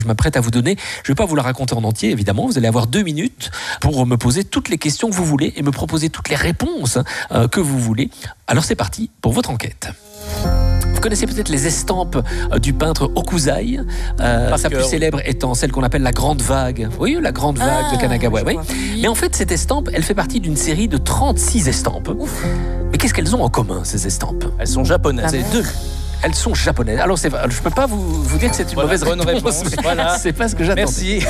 Je m'apprête à vous donner, je ne vais pas vous la raconter en entier évidemment, vous allez avoir 2 minutes pour me poser toutes les questions que vous voulez et me proposer toutes les réponses que vous voulez. Alors c'est parti pour votre enquête. Vous connaissez peut-être les estampes du peintre Hokusai, sa plus célèbre étant celle qu'on appelle la Grande Vague. Oui, la Grande Vague de Kanagawa. Oui. Mais en fait, cette estampe, elle fait partie d'une série de 36 estampes. Ouf. Mais qu'est-ce qu'elles ont en commun, ces estampes? Elles sont japonaises. C'est 2. Elles sont japonaises. Alors, je ne peux pas vous dire que c'est une mauvaise réponse. Voilà. C'est pas ce que j'attendais. Merci.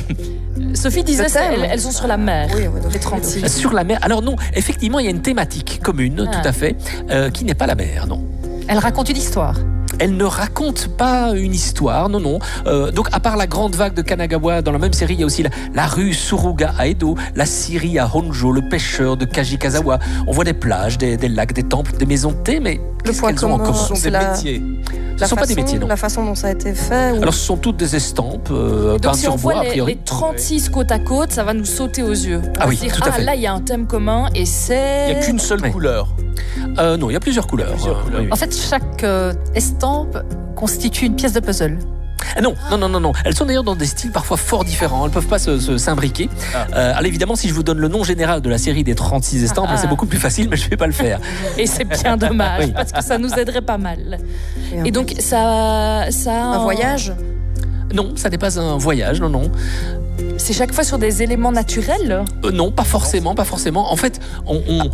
Sophie disait elles sont sur la mer, oui, les 36. Sur la mer. Alors non, effectivement, il y a une thématique commune, tout à fait, qui n'est pas la mer, non. Elle raconte une histoire. Elle ne raconte pas une histoire, non. Donc, à part la Grande Vague de Kanagawa, dans la même série, il y a aussi la rue Suruga à Edo, la Scierie à Honjo, le pêcheur de Kajikazawa. On voit des plages, des lacs, des temples, des maisons de thé, mais qu'est-ce qu'elles ont en commun? Ce sont des métiers. Ce ne sont pas des métiers, non. La façon dont ça a été fait. Ou... Alors, ce sont toutes des estampes peintes sur bois, a priori. Les 36 côte à côte, ça va nous sauter aux yeux. Ah oui, tout à fait. Là, il y a un thème commun et c'est... Il n'y a qu'une seule couleur. Non, il y a plusieurs couleurs. Oui. En fait, chaque estampe constitue une pièce de puzzle. Non. Elles sont d'ailleurs dans des styles parfois fort différents. Elles ne peuvent pas s'imbriquer. Alors évidemment, si je vous donne le nom général de la série des 36 estampes, c'est beaucoup plus facile, mais je ne vais pas le faire. Et c'est bien dommage, parce que ça nous aiderait pas mal. Et donc, ça un voyage? Non, ça n'est pas un voyage, non. C'est chaque fois sur des éléments naturels? Non, pas forcément. En fait, on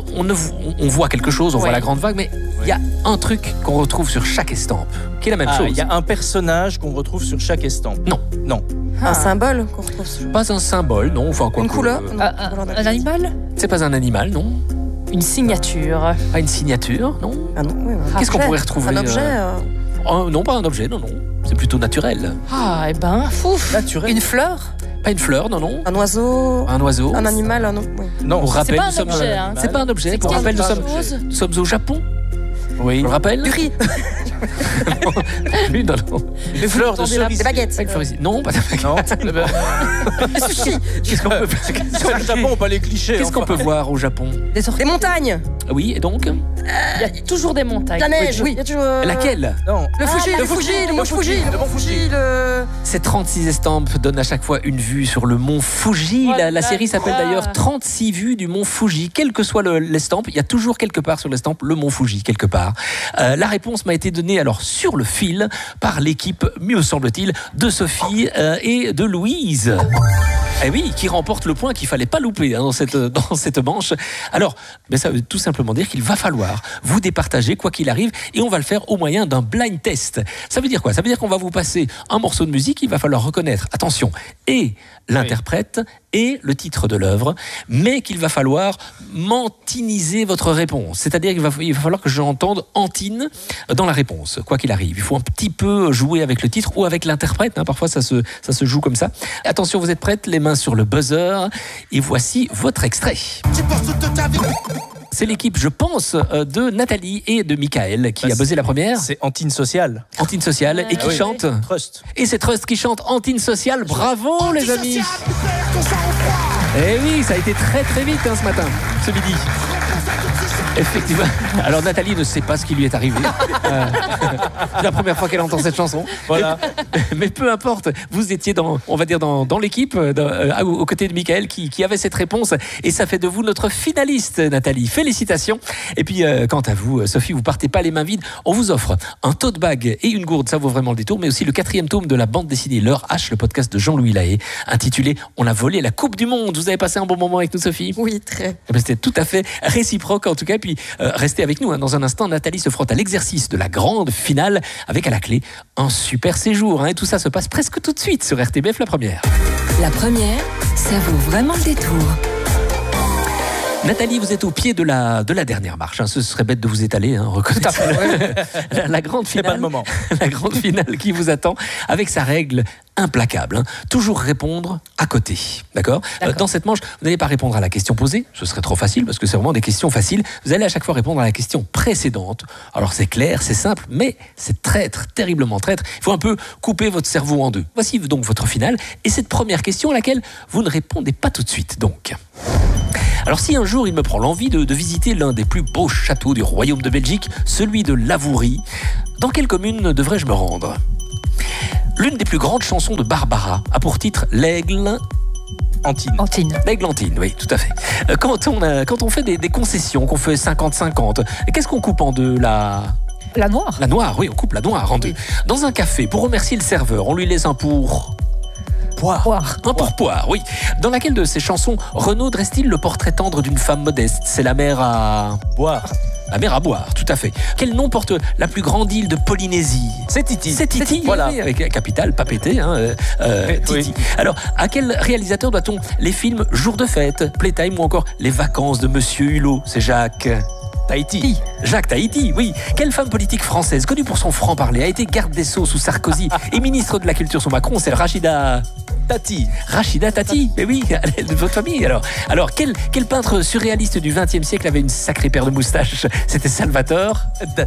voit quelque chose, on voit la Grande Vague, mais il y a un truc qu'on retrouve sur chaque estampe, qui est la même chose. Il y a un personnage qu'on retrouve sur chaque estampe? Non. Un symbole qu'on retrouve sur... Pas un symbole, non. Enfin, quoi, une couleur? Un animal? C'est pas un animal, non. Une signature? Pas une signature, non. Ah non, oui, qu'est-ce qu'on pourrait retrouver? Un objet Non, pas un objet, non. C'est plutôt naturel. Ah, fouf. Naturel. Une fleur? Pas une fleur, non. Un oiseau? Un animal, non. Oui. Non, pour rappel, c'est pas un objet. C'est pas un objet. Pour rappel, nous sommes au Japon. Oui. Je le rappelle. Du riz. Non. Les fleurs de cerise. Des baguettes. Non, pas de baguettes. Des sushis. Qu'est-ce qu'on peut faire? Sur le Japon, pas les clichés. Qu'est-ce qu'on peut voir au Japon? Des montagnes. Oui, et donc? Il y a toujours des montagnes. La neige. Oui. Il y a toujours... Laquelle? Non. Le mont Fuji. Ces 36 estampes donnent à chaque fois une vue sur le mont Fuji. La série s'appelle d'ailleurs 36 vues du mont Fuji. Quelle que soit l'estampe, il y a toujours quelque part sur l'estampe le mont Fuji, quelque part. La réponse m'a été donnée alors sur le fil par l'équipe, mieux semble-t-il, de Sophie et de Louise. Eh oui, qui remporte le point qu'il fallait pas louper dans cette manche. Alors, ça veut tout simplement dire qu'il va falloir vous départager quoi qu'il arrive, et on va le faire au moyen d'un blind test. Ça veut dire quoi? Ça veut dire qu'on va vous passer un morceau de musique, il va falloir reconnaître, attention, et l'interprète et le titre de l'œuvre, mais qu'il va falloir mantiniser votre réponse. C'est-à-dire qu'il va falloir que j'entende Antine dans la réponse, quoi qu'il arrive. Il faut un petit peu jouer avec le titre ou avec l'interprète, parfois ça se joue comme ça. Attention, vous êtes prêtes? Les mains sur le buzzer, et voici votre extrait. C'est l'équipe, je pense, de Nathalie et de Michael qui a buzzé la première. C'est Antine Sociale. Antine Sociale, et qui chante Trust. Et c'est Trust qui chante Antine Sociale. Bravo les amis. Eh oui, ça a été très très vite ce matin, ce midi. Effectivement. Alors Nathalie ne sait pas ce qui lui est arrivé. C'est la première fois qu'elle entend cette chanson. Voilà. Mais peu importe, vous étiez dans l'équipe, aux côtés de Michael qui avait cette réponse. Et ça fait de vous notre finaliste, Nathalie. Félicitations. Et puis, quant à vous, Sophie, vous partez pas les mains vides. On vous offre un tote bag et une gourde, ça vaut vraiment le détour, mais aussi le 4e tome de la bande dessinée L'Heure H, le podcast de Jean-Louis Lahaye, intitulé On a volé la Coupe du Monde. Vous avez passé un bon moment avec nous, Sophie? Oui, très. C'était tout à fait réciproque, en tout cas. Puis, restez avec nous. Dans un instant, Nathalie se frotte à l'exercice de la grande finale avec à la clé un super séjour. Et tout ça se passe presque tout de suite sur RTBF La Première. La Première, ça vaut vraiment le détour. Nathalie, vous êtes au pied de la dernière marche. Ce serait bête de vous étaler, reconnaissez. La grande finale. C'est pas le moment. La grande finale qui vous attend avec sa règle implacable. Toujours répondre à côté. D'accord. Dans cette manche, vous n'allez pas répondre à la question posée. Ce serait trop facile parce que c'est vraiment des questions faciles. Vous allez à chaque fois répondre à la question précédente. Alors c'est clair, c'est simple, mais c'est traître, terriblement traître. Il faut un peu couper votre cerveau en deux. Voici donc votre finale. Et cette première question à laquelle vous ne répondez pas tout de suite. Donc. Alors si un jour il me prend l'envie de visiter l'un des plus beaux châteaux du royaume de Belgique, celui de Lavourie, dans quelle commune devrais-je me rendre? L'une des plus grandes chansons de Barbara a pour titre L'Aigle. Antine. L'Aiglantine, oui, tout à fait. Quand on fait des concessions, qu'on fait 50-50, qu'est-ce qu'on coupe en deux là? La noire. La noire, oui, on coupe la noire en deux. Dans un café, pour remercier le serveur, on lui laisse un pour... Poire. Un pourpoire, oui. Dans laquelle de ces chansons, Renaud dresse-t-il le portrait tendre d'une femme modeste? C'est la mer à... Boire. La mer à boire, tout à fait. Quel nom porte la plus grande île de Polynésie? C'est Titi. C'est Titi, Voilà. oui, avec capitale, pas pété, hein, Titi. Oui. Alors, à quel réalisateur doit-on les films Jour de fête, Playtime ou encore Les vacances de Monsieur Hulot? C'est Jacques... Tahiti. Jacques Tahiti, oui. Quelle femme politique française, connue pour son franc-parler, a été garde des Sceaux sous Sarkozy et ministre de la Culture sous Macron? C'est Rachida Tati, mais oui, elle est de votre famille alors. Alors, quel peintre surréaliste du XXe siècle avait une sacrée paire de moustaches? C'était Salvatore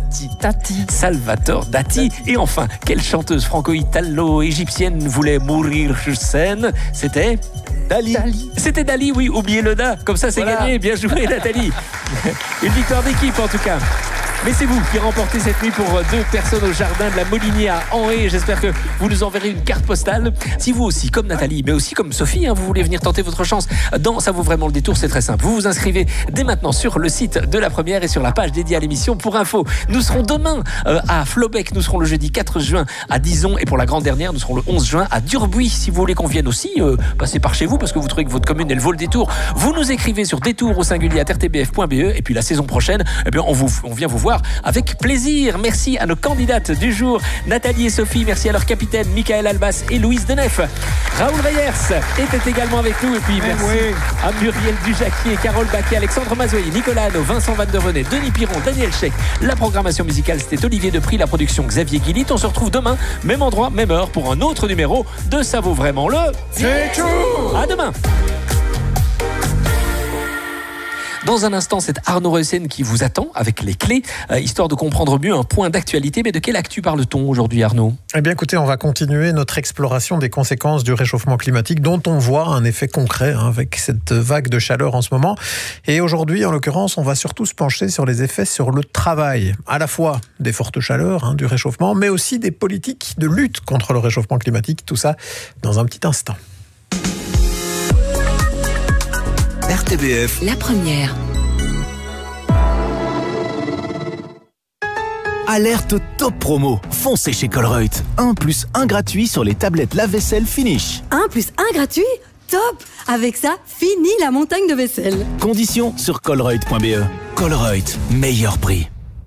Dati. Et enfin, quelle chanteuse franco-italo-égyptienne voulait mourir sur scène? C'était Dali. C'était Dali, oui, oubliez le da. Comme ça, c'est Voilà. gagné. Bien joué, Nathalie. Une victoire d'équipe, en tout cas. Mais c'est vous qui remportez cette nuit pour 2 personnes au jardin de la Molinier à Anré. J'espère que vous nous enverrez une carte postale. Si vous aussi, comme Nathalie, mais aussi comme Sophie, vous voulez venir tenter votre chance dans Ça vaut vraiment le détour, c'est très simple. Vous vous inscrivez dès maintenant sur le site de la première et sur la page dédiée à l'émission. Pour info, nous serons demain à Flobec, nous serons le jeudi 4 juin à Dizon et pour la grande dernière, nous serons le 11 juin à Durbuy. Si vous voulez qu'on vienne aussi, passez par chez vous parce que vous trouvez que votre commune, elle vaut le détour. Vous nous écrivez sur détour au singulier à rtbf.be et puis la saison prochaine, eh bien, on vient vous voir avec plaisir. Merci à nos candidates du jour, Nathalie et Sophie. Merci à leur capitaine, Michael Albas et Louise Denef. Raoul Reyers était également avec nous. Et puis merci à Muriel Dujacquier, Carole Baquet, Alexandre Mazoyer, Nicolas Hanno, Vincent Van der René, Denis Piron, Daniel Check. La programmation musicale, c'était Olivier Depris. La production, Xavier Guillit. On se retrouve demain, même endroit, même heure, pour un autre numéro de Ça vaut vraiment le détour. À demain. Dans un instant, c'est Arnaud Reussen qui vous attend avec les clés, histoire de comprendre mieux un point d'actualité. Mais de quelle actu parle-t-on aujourd'hui, Arnaud? Eh bien, écoutez, on va continuer notre exploration des conséquences du réchauffement climatique, dont on voit un effet concret avec cette vague de chaleur en ce moment. Et aujourd'hui, en l'occurrence, on va surtout se pencher sur les effets sur le travail, à la fois des fortes chaleurs, du réchauffement, mais aussi des politiques de lutte contre le réchauffement climatique. Tout ça dans un petit instant. RTBF, la première. Alerte top promo. Foncez chez Colruyt. 1+1 gratuit sur les tablettes lave-vaisselle Finish. 1+1 gratuit? Top! Avec ça, fini la montagne de vaisselle. Conditions sur colruyt.be. Colruyt, meilleur prix.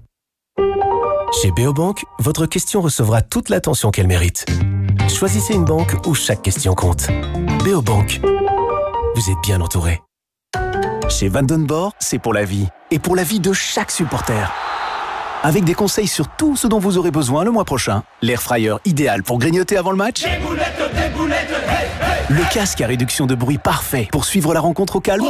Chez Beobank, votre question recevra toute l'attention qu'elle mérite. Choisissez une banque où chaque question compte. Beobank. Vous êtes bien entouré. Chez Vandenborg, c'est pour la vie. Et pour la vie de chaque supporter. Avec des conseils sur tout ce dont vous aurez besoin le mois prochain. L'air fryer idéal pour grignoter avant le match. Des boulettes, hey, hey. Le casque à réduction de bruit parfait pour suivre la rencontre au calme.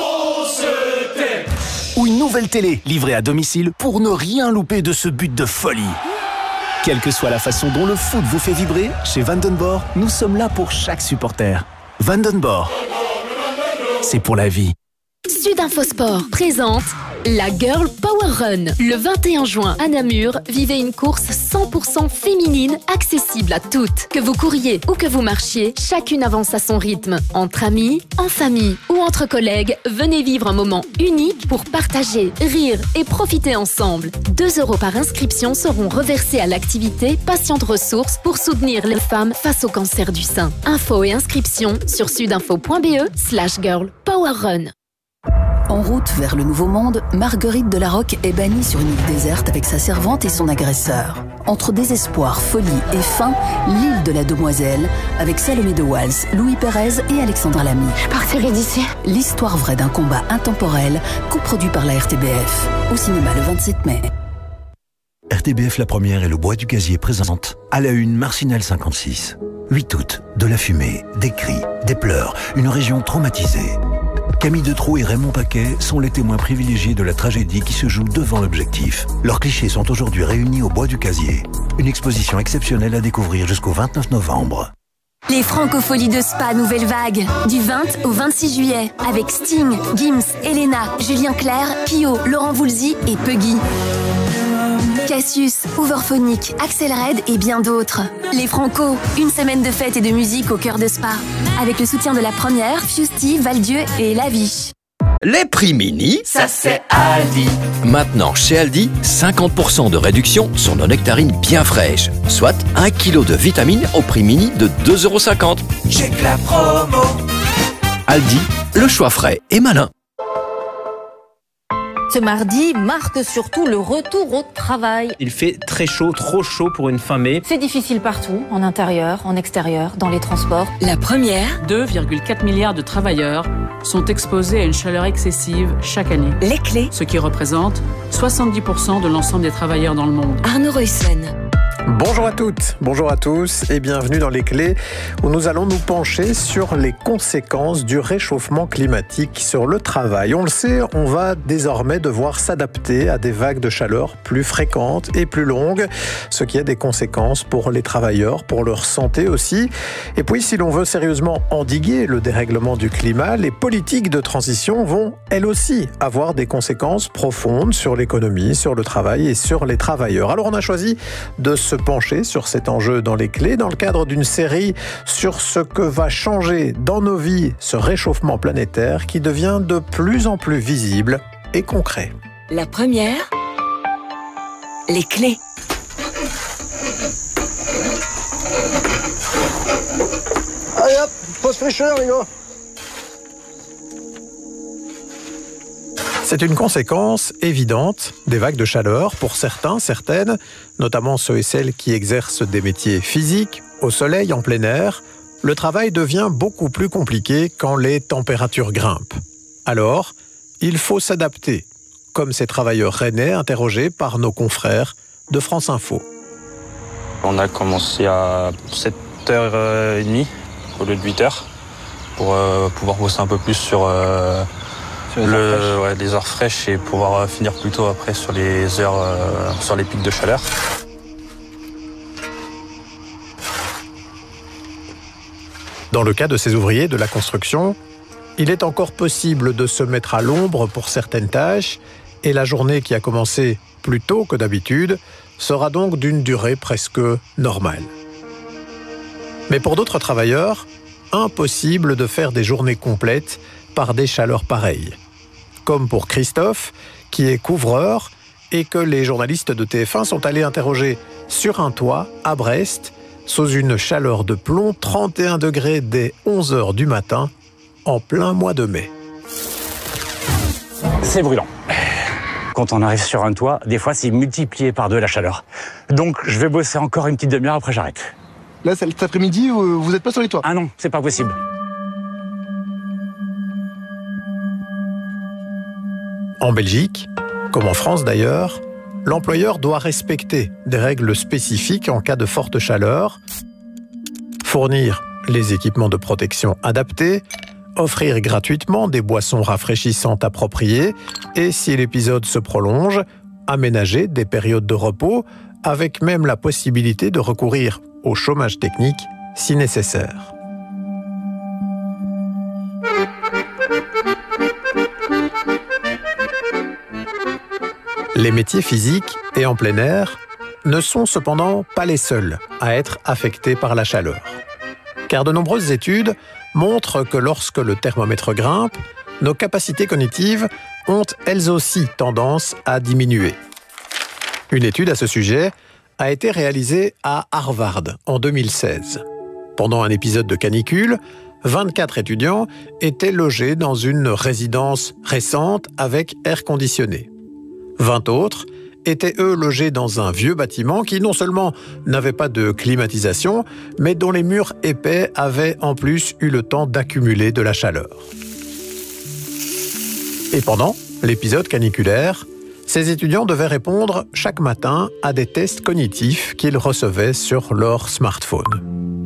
Ou une nouvelle télé livrée à domicile pour ne rien louper de ce but de folie. Quelle que soit la façon dont le foot vous fait vibrer, chez Vandenborg, nous sommes là pour chaque supporter. Vandenborg, c'est pour la vie. Sud Info Sport présente la Girl Power Run. Le 21 juin à Namur, vivez une course 100% féminine accessible à toutes. Que vous couriez ou que vous marchiez, chacune avance à son rythme. Entre amis, en famille ou entre collègues, venez vivre un moment unique pour partager, rire et profiter ensemble. 2 € par inscription seront reversés à l'activité Patientes Ressources pour soutenir les femmes face au cancer du sein. Infos et inscriptions sur sudinfo.be/girlpowerrun. En route vers le Nouveau Monde, Marguerite Delarocque est bannie sur une île déserte avec sa servante et son agresseur. Entre désespoir, folie et faim, l'île de la Demoiselle, avec Salomé de Wals, Louis Pérez et Alexandra Lamy. Je partirai d'ici. L'histoire vraie d'un combat intemporel, coproduit par la RTBF. Au cinéma le 27 mai. RTBF La Première et le Bois du Gazier présentent à la une Marcinelle 56. 8 août, de la fumée, des cris, des pleurs, une région traumatisée. Camille Detraux et Raymond Paquet sont les témoins privilégiés de la tragédie qui se joue devant l'objectif. Leurs clichés sont aujourd'hui réunis au Bois du Gazier. Une exposition exceptionnelle à découvrir jusqu'au 29 novembre. Les Francopholies de Spa Nouvelle Vague, du 20 au 26 juillet, avec Sting, Gims, Elena, Julien Clerc, Kyo, Laurent Voulzy et Puggy. Cassius, Hooverphonic, Axel Red et bien d'autres. Les Franco, une semaine de fête et de musique au cœur de Spa. Avec le soutien de La Première, Fusty, Valdieu et Laviche. Les prix mini, ça c'est Aldi. Maintenant chez Aldi, 50% de réduction sur nos nectarines bien fraîches. Soit 1 kg de vitamines au prix mini de 2,50 €. Check la promo. Aldi, le choix frais et malin. Ce mardi marque surtout le retour au travail. Il fait très chaud, trop chaud pour une fin mai. C'est difficile partout, en intérieur, en extérieur, dans les transports. La première. 2,4 milliards de travailleurs sont exposés à une chaleur excessive chaque année. Les clés. Ce qui représente 70% de l'ensemble des travailleurs dans le monde. Arnaud Ruyssen. Bonjour à toutes, bonjour à tous et bienvenue dans Les Clés où nous allons nous pencher sur les conséquences du réchauffement climatique sur le travail. On le sait, on va désormais devoir s'adapter à des vagues de chaleur plus fréquentes et plus longues, ce qui a des conséquences pour les travailleurs, pour leur santé aussi. Et puis si l'on veut sérieusement endiguer le dérèglement du climat, les politiques de transition vont elles aussi avoir des conséquences profondes sur l'économie, sur le travail et sur les travailleurs. Alors on a choisi de se pencher sur cet enjeu dans Les Clés dans le cadre d'une série sur ce que va changer dans nos vies ce réchauffement planétaire qui devient de plus en plus visible et concret. La première, les clés. Allez hop, pause fraîcheur les gars. C'est une conséquence évidente des vagues de chaleur pour certains, certaines, notamment ceux et celles qui exercent des métiers physiques, au soleil, en plein air. Le travail devient beaucoup plus compliqué quand les températures grimpent. Alors, il faut s'adapter, comme ces travailleurs rennais interrogés par nos confrères de France Info. On a commencé à 7h30 au lieu de 8h pour pouvoir bosser un peu plus sur... les heures fraîches et pouvoir finir plus tôt après sur les heures sur les pics de chaleur. Dans le cas de ces ouvriers de la construction, il est encore possible de se mettre à l'ombre pour certaines tâches et la journée qui a commencé plus tôt que d'habitude sera donc d'une durée presque normale. Mais pour d'autres travailleurs, impossible de faire des journées complètes par des chaleurs pareilles. Comme pour Christophe, qui est couvreur et que les journalistes de TF1 sont allés interroger sur un toit à Brest, sous une chaleur de plomb, 31 degrés dès 11h du matin, en plein mois de mai. C'est brûlant. Quand on arrive sur un toit, des fois c'est multiplié par 2 la chaleur. Donc je vais bosser encore une petite demi-heure, après j'arrête. Là, cet après-midi, vous n'êtes pas sur les toits? Ah non, c'est pas possible. En Belgique, comme en France d'ailleurs, l'employeur doit respecter des règles spécifiques en cas de forte chaleur, fournir les équipements de protection adaptés, offrir gratuitement des boissons rafraîchissantes appropriées et, si l'épisode se prolonge, aménager des périodes de repos avec même la possibilité de recourir au chômage technique si nécessaire. Les métiers physiques et en plein air ne sont cependant pas les seuls à être affectés par la chaleur. Car de nombreuses études montrent que lorsque le thermomètre grimpe, nos capacités cognitives ont elles aussi tendance à diminuer. Une étude à ce sujet a été réalisée à Harvard en 2016. Pendant un épisode de canicule, 24 étudiants étaient logés dans une résidence récente avec air conditionné. 20 autres étaient eux logés dans un vieux bâtiment qui non seulement n'avait pas de climatisation, mais dont les murs épais avaient en plus eu le temps d'accumuler de la chaleur. Et pendant l'épisode caniculaire, ces étudiants devaient répondre chaque matin à des tests cognitifs qu'ils recevaient sur leur smartphone.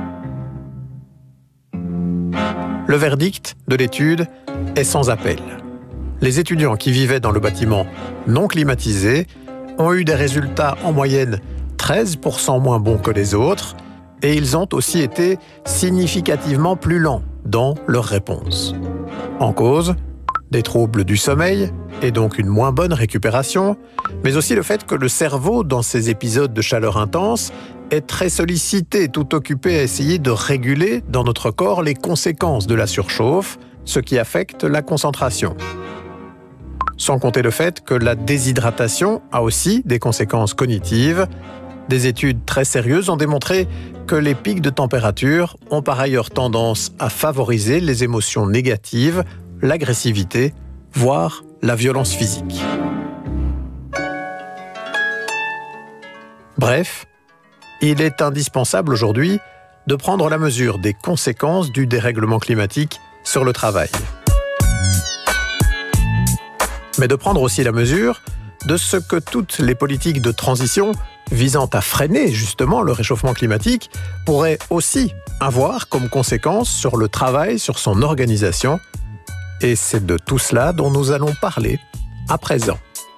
Le verdict de l'étude est sans appel. Les étudiants qui vivaient dans le bâtiment non climatisé ont eu des résultats en moyenne 13% moins bons que les autres et ils ont aussi été significativement plus lents dans leurs réponses. En cause, des troubles du sommeil et donc une moins bonne récupération, mais aussi le fait que le cerveau, dans ces épisodes de chaleur intense, est très sollicité, tout occupé à essayer de réguler dans notre corps les conséquences de la surchauffe, ce qui affecte la concentration. Sans compter le fait que la déshydratation a aussi des conséquences cognitives. Des études très sérieuses ont démontré que les pics de température ont par ailleurs tendance à favoriser les émotions négatives, l'agressivité, voire la violence physique. Bref, il est indispensable aujourd'hui de prendre la mesure des conséquences du dérèglement climatique sur le travail. Mais de prendre aussi la mesure de ce que toutes les politiques de transition visant à freiner justement le réchauffement climatique pourraient aussi avoir comme conséquence sur le travail, sur son organisation. Et c'est de tout cela dont nous allons parler à présent.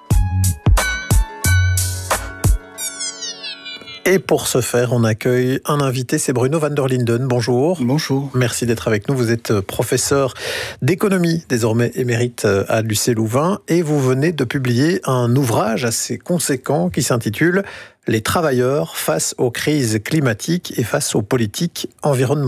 Et pour ce faire, on accueille un invité, c'est Bruno van der Linden. Bonjour. Bonjour. Merci d'être avec nous. Vous êtes professeur d'économie, désormais émérite à l'UC Louvain, et vous venez de publier un ouvrage assez conséquent qui s'intitule « Les travailleurs face aux crises climatiques et face aux politiques environnementales ».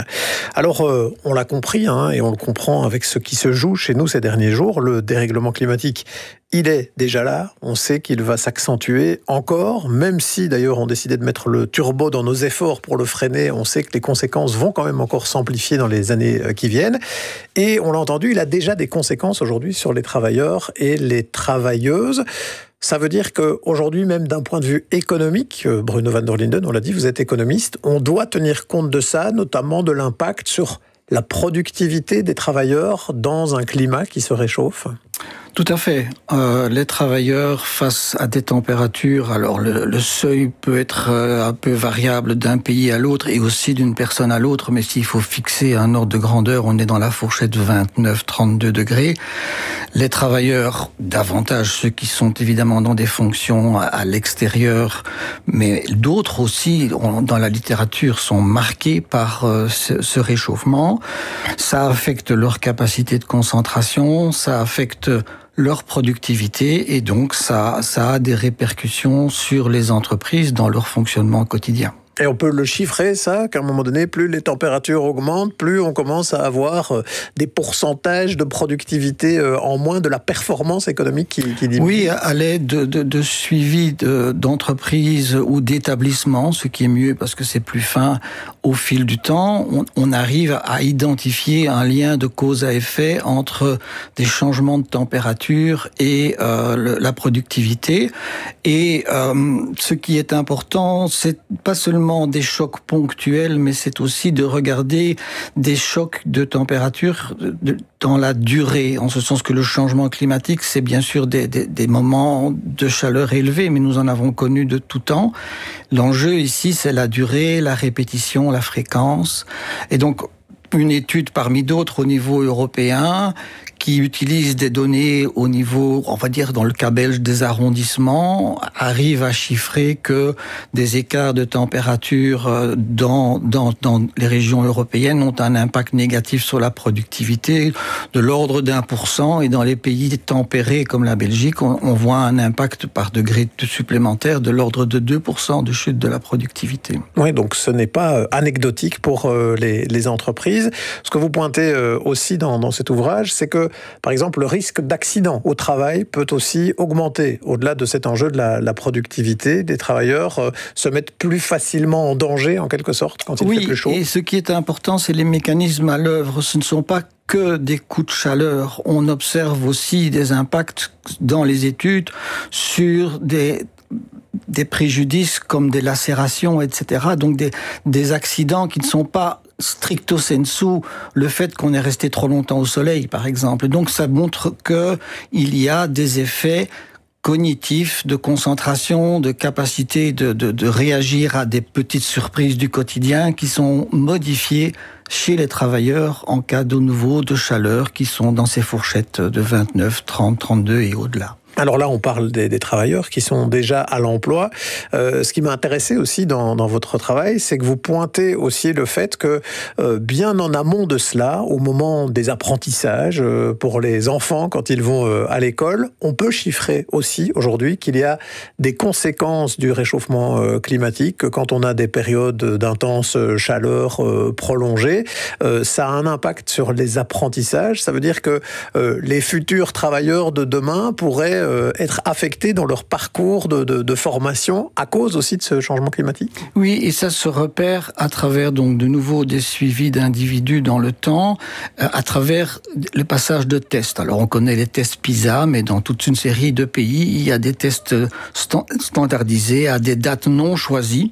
Alors, on l'a compris, et on le comprend avec ce qui se joue chez nous ces derniers jours, le dérèglement climatique, il est déjà là. On sait qu'il va s'accentuer encore, même si d'ailleurs on décidait de mettre le turbo dans nos efforts pour le freiner. On sait que les conséquences vont quand même encore s'amplifier dans les années qui viennent. Et on l'a entendu, il a déjà des conséquences aujourd'hui sur les travailleurs et les travailleuses. Ça veut dire qu'aujourd'hui, même d'un point de vue économique, Bruno van der Linden, on l'a dit, vous êtes économiste, on doit tenir compte de ça, notamment de l'impact sur la productivité des travailleurs dans un climat qui se réchauffe. Tout à fait. Les travailleurs face à des températures, alors le seuil peut être un peu variable d'un pays à l'autre et aussi d'une personne à l'autre, mais s'il faut fixer un ordre de grandeur, on est dans la fourchette de 29-32 degrés. Les travailleurs, davantage ceux qui sont évidemment dans des fonctions à l'extérieur, mais d'autres aussi, dans la littérature, sont marqués par ce réchauffement. Ça affecte leur capacité de concentration, ça affecte leur productivité et donc ça a des répercussions sur les entreprises dans leur fonctionnement quotidien. Et on peut le chiffrer, ça, qu'à un moment donné, plus les températures augmentent, plus on commence à avoir des pourcentages de productivité en moins, de la performance économique qui diminue. Oui, à l'aide de suivi d'entreprises ou d'établissements, ce qui est mieux parce que c'est plus fin au fil du temps, on arrive à identifier un lien de cause à effet entre des changements de température et la productivité. Et ce qui est important, c'est pas seulement des chocs ponctuels, mais c'est aussi de regarder des chocs de température dans la durée, en ce sens que le changement climatique, c'est bien sûr des moments de chaleur élevés, mais nous en avons connu de tout temps. L'enjeu ici, c'est la durée, la répétition, la fréquence. Et donc, une étude parmi d'autres au niveau européen qui utilise des données au niveau, on va dire dans le cas belge des arrondissements, arrive à chiffrer que des écarts de température dans les régions européennes ont un impact négatif sur la productivité de l'ordre d'1%, et dans les pays tempérés comme la Belgique, on voit un impact par degré supplémentaire de l'ordre de 2% de chute de la productivité. Oui, donc ce n'est pas anecdotique pour les entreprises. Ce que vous pointez aussi dans cet ouvrage, c'est que par exemple, le risque d'accident au travail peut aussi augmenter. Au-delà de cet enjeu de la productivité, des travailleurs se mettent plus facilement en danger, en quelque sorte, quand il fait plus chaud. Oui, et ce qui est important, c'est les mécanismes à l'œuvre. Ce ne sont pas que des coups de chaleur. On observe aussi des impacts dans les études sur des préjudices comme des lacérations, etc. Donc des accidents qui ne sont pas stricto sensu le fait qu'on est resté trop longtemps au soleil, par exemple. Donc ça montre qu'il y a des effets cognitifs, de concentration, de capacité de réagir à des petites surprises du quotidien qui sont modifiées chez les travailleurs en cas de nouveau de chaleur qui sont dans ces fourchettes de 29, 30, 32 et au-delà. Alors là, on parle des travailleurs qui sont déjà à l'emploi. Ce qui m'a intéressé aussi dans votre travail, c'est que vous pointez aussi le fait que bien en amont de cela, au moment des apprentissages, pour les enfants quand ils vont à l'école, on peut chiffrer aussi aujourd'hui qu'il y a des conséquences du réchauffement climatique, que quand on a des périodes d'intense chaleur prolongées, ça a un impact sur les apprentissages. Ça veut dire que les futurs travailleurs de demain pourraient être affectés dans leur parcours de formation à cause aussi de ce changement climatique? Oui, et ça se repère à travers donc de nouveau des suivis d'individus dans le temps, à travers le passage de tests. Alors on connaît les tests PISA, mais dans toute une série de pays, il y a des tests standardisés à des dates non choisies.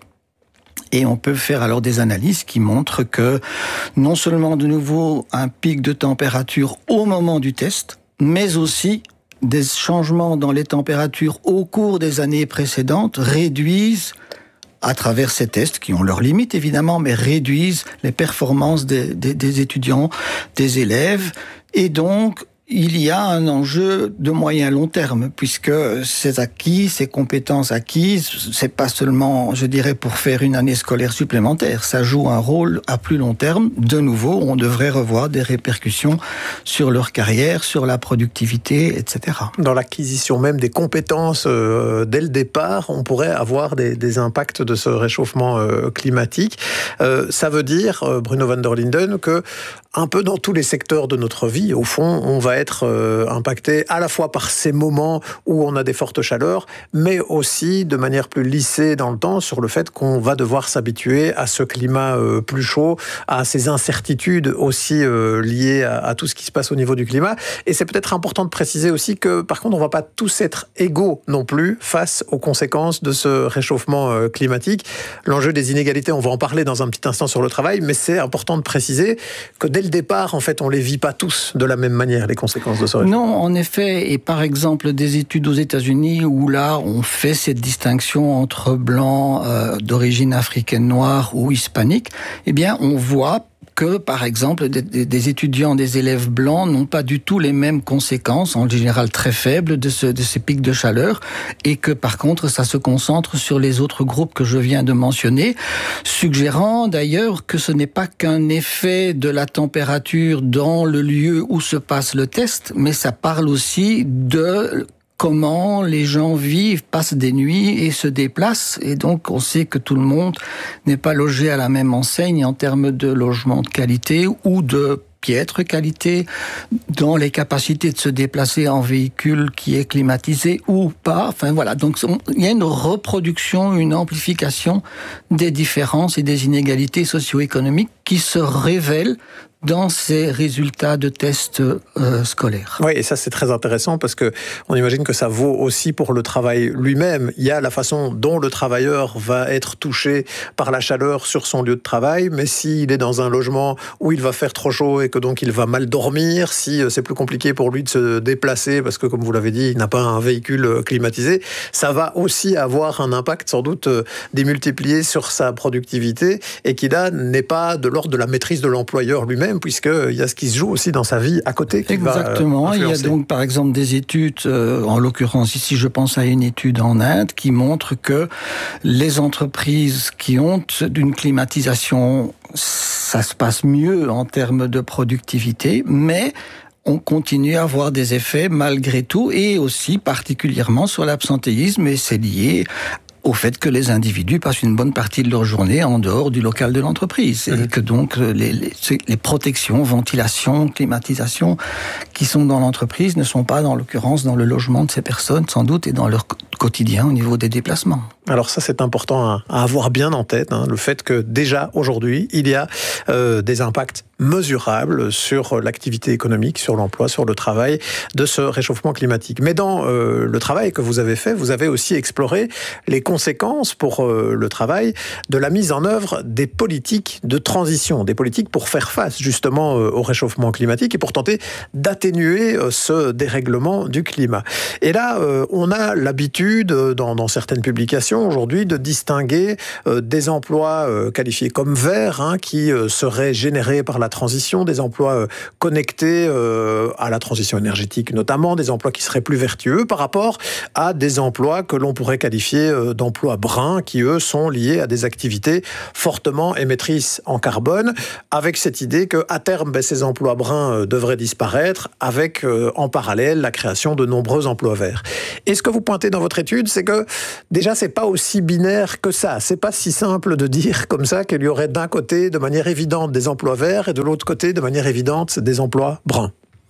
Et on peut faire alors des analyses qui montrent que non seulement de nouveau un pic de température au moment du test, mais aussi des changements dans les températures au cours des années précédentes réduisent, à travers ces tests, qui ont leurs limites évidemment, mais réduisent les performances des étudiants, des élèves. Et donc, il y a un enjeu de moyen long terme, puisque ces acquis, ces compétences acquises, c'est pas seulement, je dirais, pour faire une année scolaire supplémentaire. Ça joue un rôle à plus long terme. De nouveau, on devrait revoir des répercussions sur leur carrière, sur la productivité, etc. Dans l'acquisition même des compétences, dès le départ, on pourrait avoir des impacts de ce réchauffement climatique. Ça veut dire, Bruno van der Linden, que un peu dans tous les secteurs de notre vie, au fond, on va être impacté à la fois par ces moments où on a des fortes chaleurs, mais aussi de manière plus lissée dans le temps sur le fait qu'on va devoir s'habituer à ce climat plus chaud, à ces incertitudes aussi liées à tout ce qui se passe au niveau du climat. Et c'est peut-être important de préciser aussi que, par contre, on ne va pas tous être égaux non plus face aux conséquences de ce réchauffement climatique. L'enjeu des inégalités, on va en parler dans un petit instant sur le travail, mais c'est important de préciser que dès le départ, en fait, on ne les vit pas tous de la même manière, les conséquences de ce réchauffement. Non, en effet, et par exemple, des études aux États-Unis où là, on fait cette distinction entre blancs d'origine africaine noire ou hispanique, eh bien, on voit que, par exemple, des étudiants, des élèves blancs n'ont pas du tout les mêmes conséquences, en général très faibles, de ces pics de chaleur, et que, par contre, ça se concentre sur les autres groupes que je viens de mentionner, suggérant d'ailleurs que ce n'est pas qu'un effet de la température dans le lieu où se passe le test, mais ça parle aussi de comment les gens vivent, passent des nuits et se déplacent. Et donc, on sait que tout le monde n'est pas logé à la même enseigne en termes de logement de qualité ou de piètre qualité, dans les capacités de se déplacer en véhicule qui est climatisé ou pas. Enfin voilà, donc il y a une reproduction, une amplification des différences et des inégalités socio-économiques qui se révèlent dans ces résultats de tests scolaires. Oui, et ça c'est très intéressant parce que on imagine que ça vaut aussi pour le travail lui-même. Il y a la façon dont le travailleur va être touché par la chaleur sur son lieu de travail, mais s'il est dans un logement où il va faire trop chaud et que donc il va mal dormir, si c'est plus compliqué pour lui de se déplacer parce que, comme vous l'avez dit, il n'a pas un véhicule climatisé, ça va aussi avoir un impact sans doute démultiplié sur sa productivité et qui là n'est pas de l'ordre de la maîtrise de l'employeur lui-même, puisqu'il y a ce qui se joue aussi dans sa vie à côté qui Exactement. va influencer. Il y a donc par exemple des études, en l'occurrence ici je pense à une étude en Inde, qui montre que les entreprises qui ont d'une climatisation, ça se passe mieux en termes de productivité, mais on continue à avoir des effets malgré tout, et aussi particulièrement sur l'absentéisme, et c'est lié au fait que les individus passent une bonne partie de leur journée en dehors du local de l'entreprise. Et que donc les protections, ventilation, climatisation qui sont dans l'entreprise ne sont pas, dans l'occurrence, dans le logement de ces personnes, sans doute, et dans leur quotidien au niveau des déplacements. Alors ça, c'est important à avoir bien en tête, le fait que déjà aujourd'hui, il y a des impacts mesurables sur l'activité économique, sur l'emploi, sur le travail de ce réchauffement climatique. Mais dans le travail que vous avez fait, vous avez aussi exploré les conséquences pour le travail de la mise en œuvre des politiques de transition, des politiques pour faire face justement au réchauffement climatique et pour tenter d'atténuer ce dérèglement du climat. Et là, on a l'habitude, dans certaines publications, question aujourd'hui de distinguer des emplois qualifiés comme verts, qui seraient générés par la transition, des emplois connectés à la transition énergétique notamment, des emplois qui seraient plus vertueux par rapport à des emplois que l'on pourrait qualifier d'emplois bruns, qui eux sont liés à des activités fortement émettrices en carbone, avec cette idée qu'à terme, ces emplois bruns devraient disparaître, avec en parallèle la création de nombreux emplois verts. Et ce que vous pointez dans votre étude, c'est que déjà c'est pas aussi binaire que ça. C'est pas si simple de dire comme ça qu'il y aurait d'un côté de manière évidente des emplois verts et de l'autre côté de manière évidente des emplois bruns.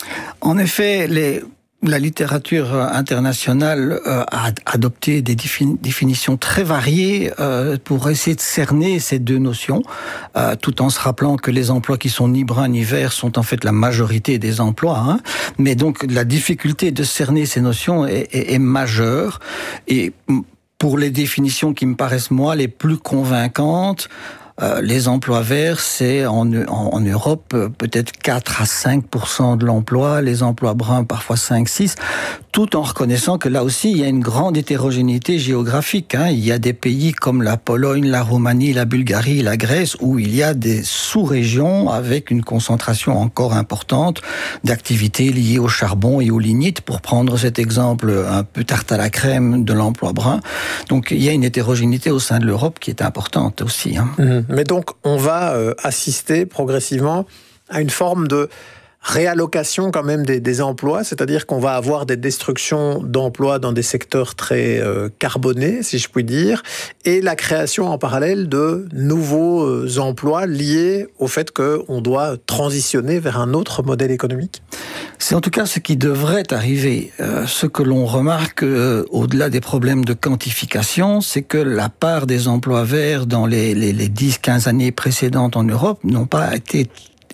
En effet, la littérature internationale a adopté des définitions très variées pour essayer de cerner ces deux notions, tout en se rappelant que les emplois qui sont ni bruns ni verts sont en fait la majorité des emplois. Mais donc la difficulté de cerner ces notions est majeure. Et pour les définitions qui me paraissent, moi, les plus convaincantes, les emplois verts, c'est en Europe peut-être 4 à 5% de l'emploi, les emplois bruns parfois 5-6%, tout en reconnaissant que là aussi il y a une grande hétérogénéité géographique. Il y a des pays comme la Pologne, la Roumanie, la Bulgarie, la Grèce, où il y a des sous-régions avec une concentration encore importante d'activités liées au charbon et au lignite, pour prendre cet exemple un peu tarte à la crème de l'emploi brun. Donc il y a une hétérogénéité au sein de l'Europe qui est importante aussi. Mais donc, on va assister progressivement à une forme de réallocation quand même des emplois, c'est-à-dire qu'on va avoir des destructions d'emplois dans des secteurs très carbonés, si je puis dire, et la création en parallèle de nouveaux emplois liés au fait qu'on doit transitionner vers un autre modèle économique. C'est en tout cas ce qui devrait arriver. Ce que l'on remarque, au-delà des problèmes de quantification, c'est que la part des emplois verts dans les 10-15 années précédentes en Europe n'ont pas été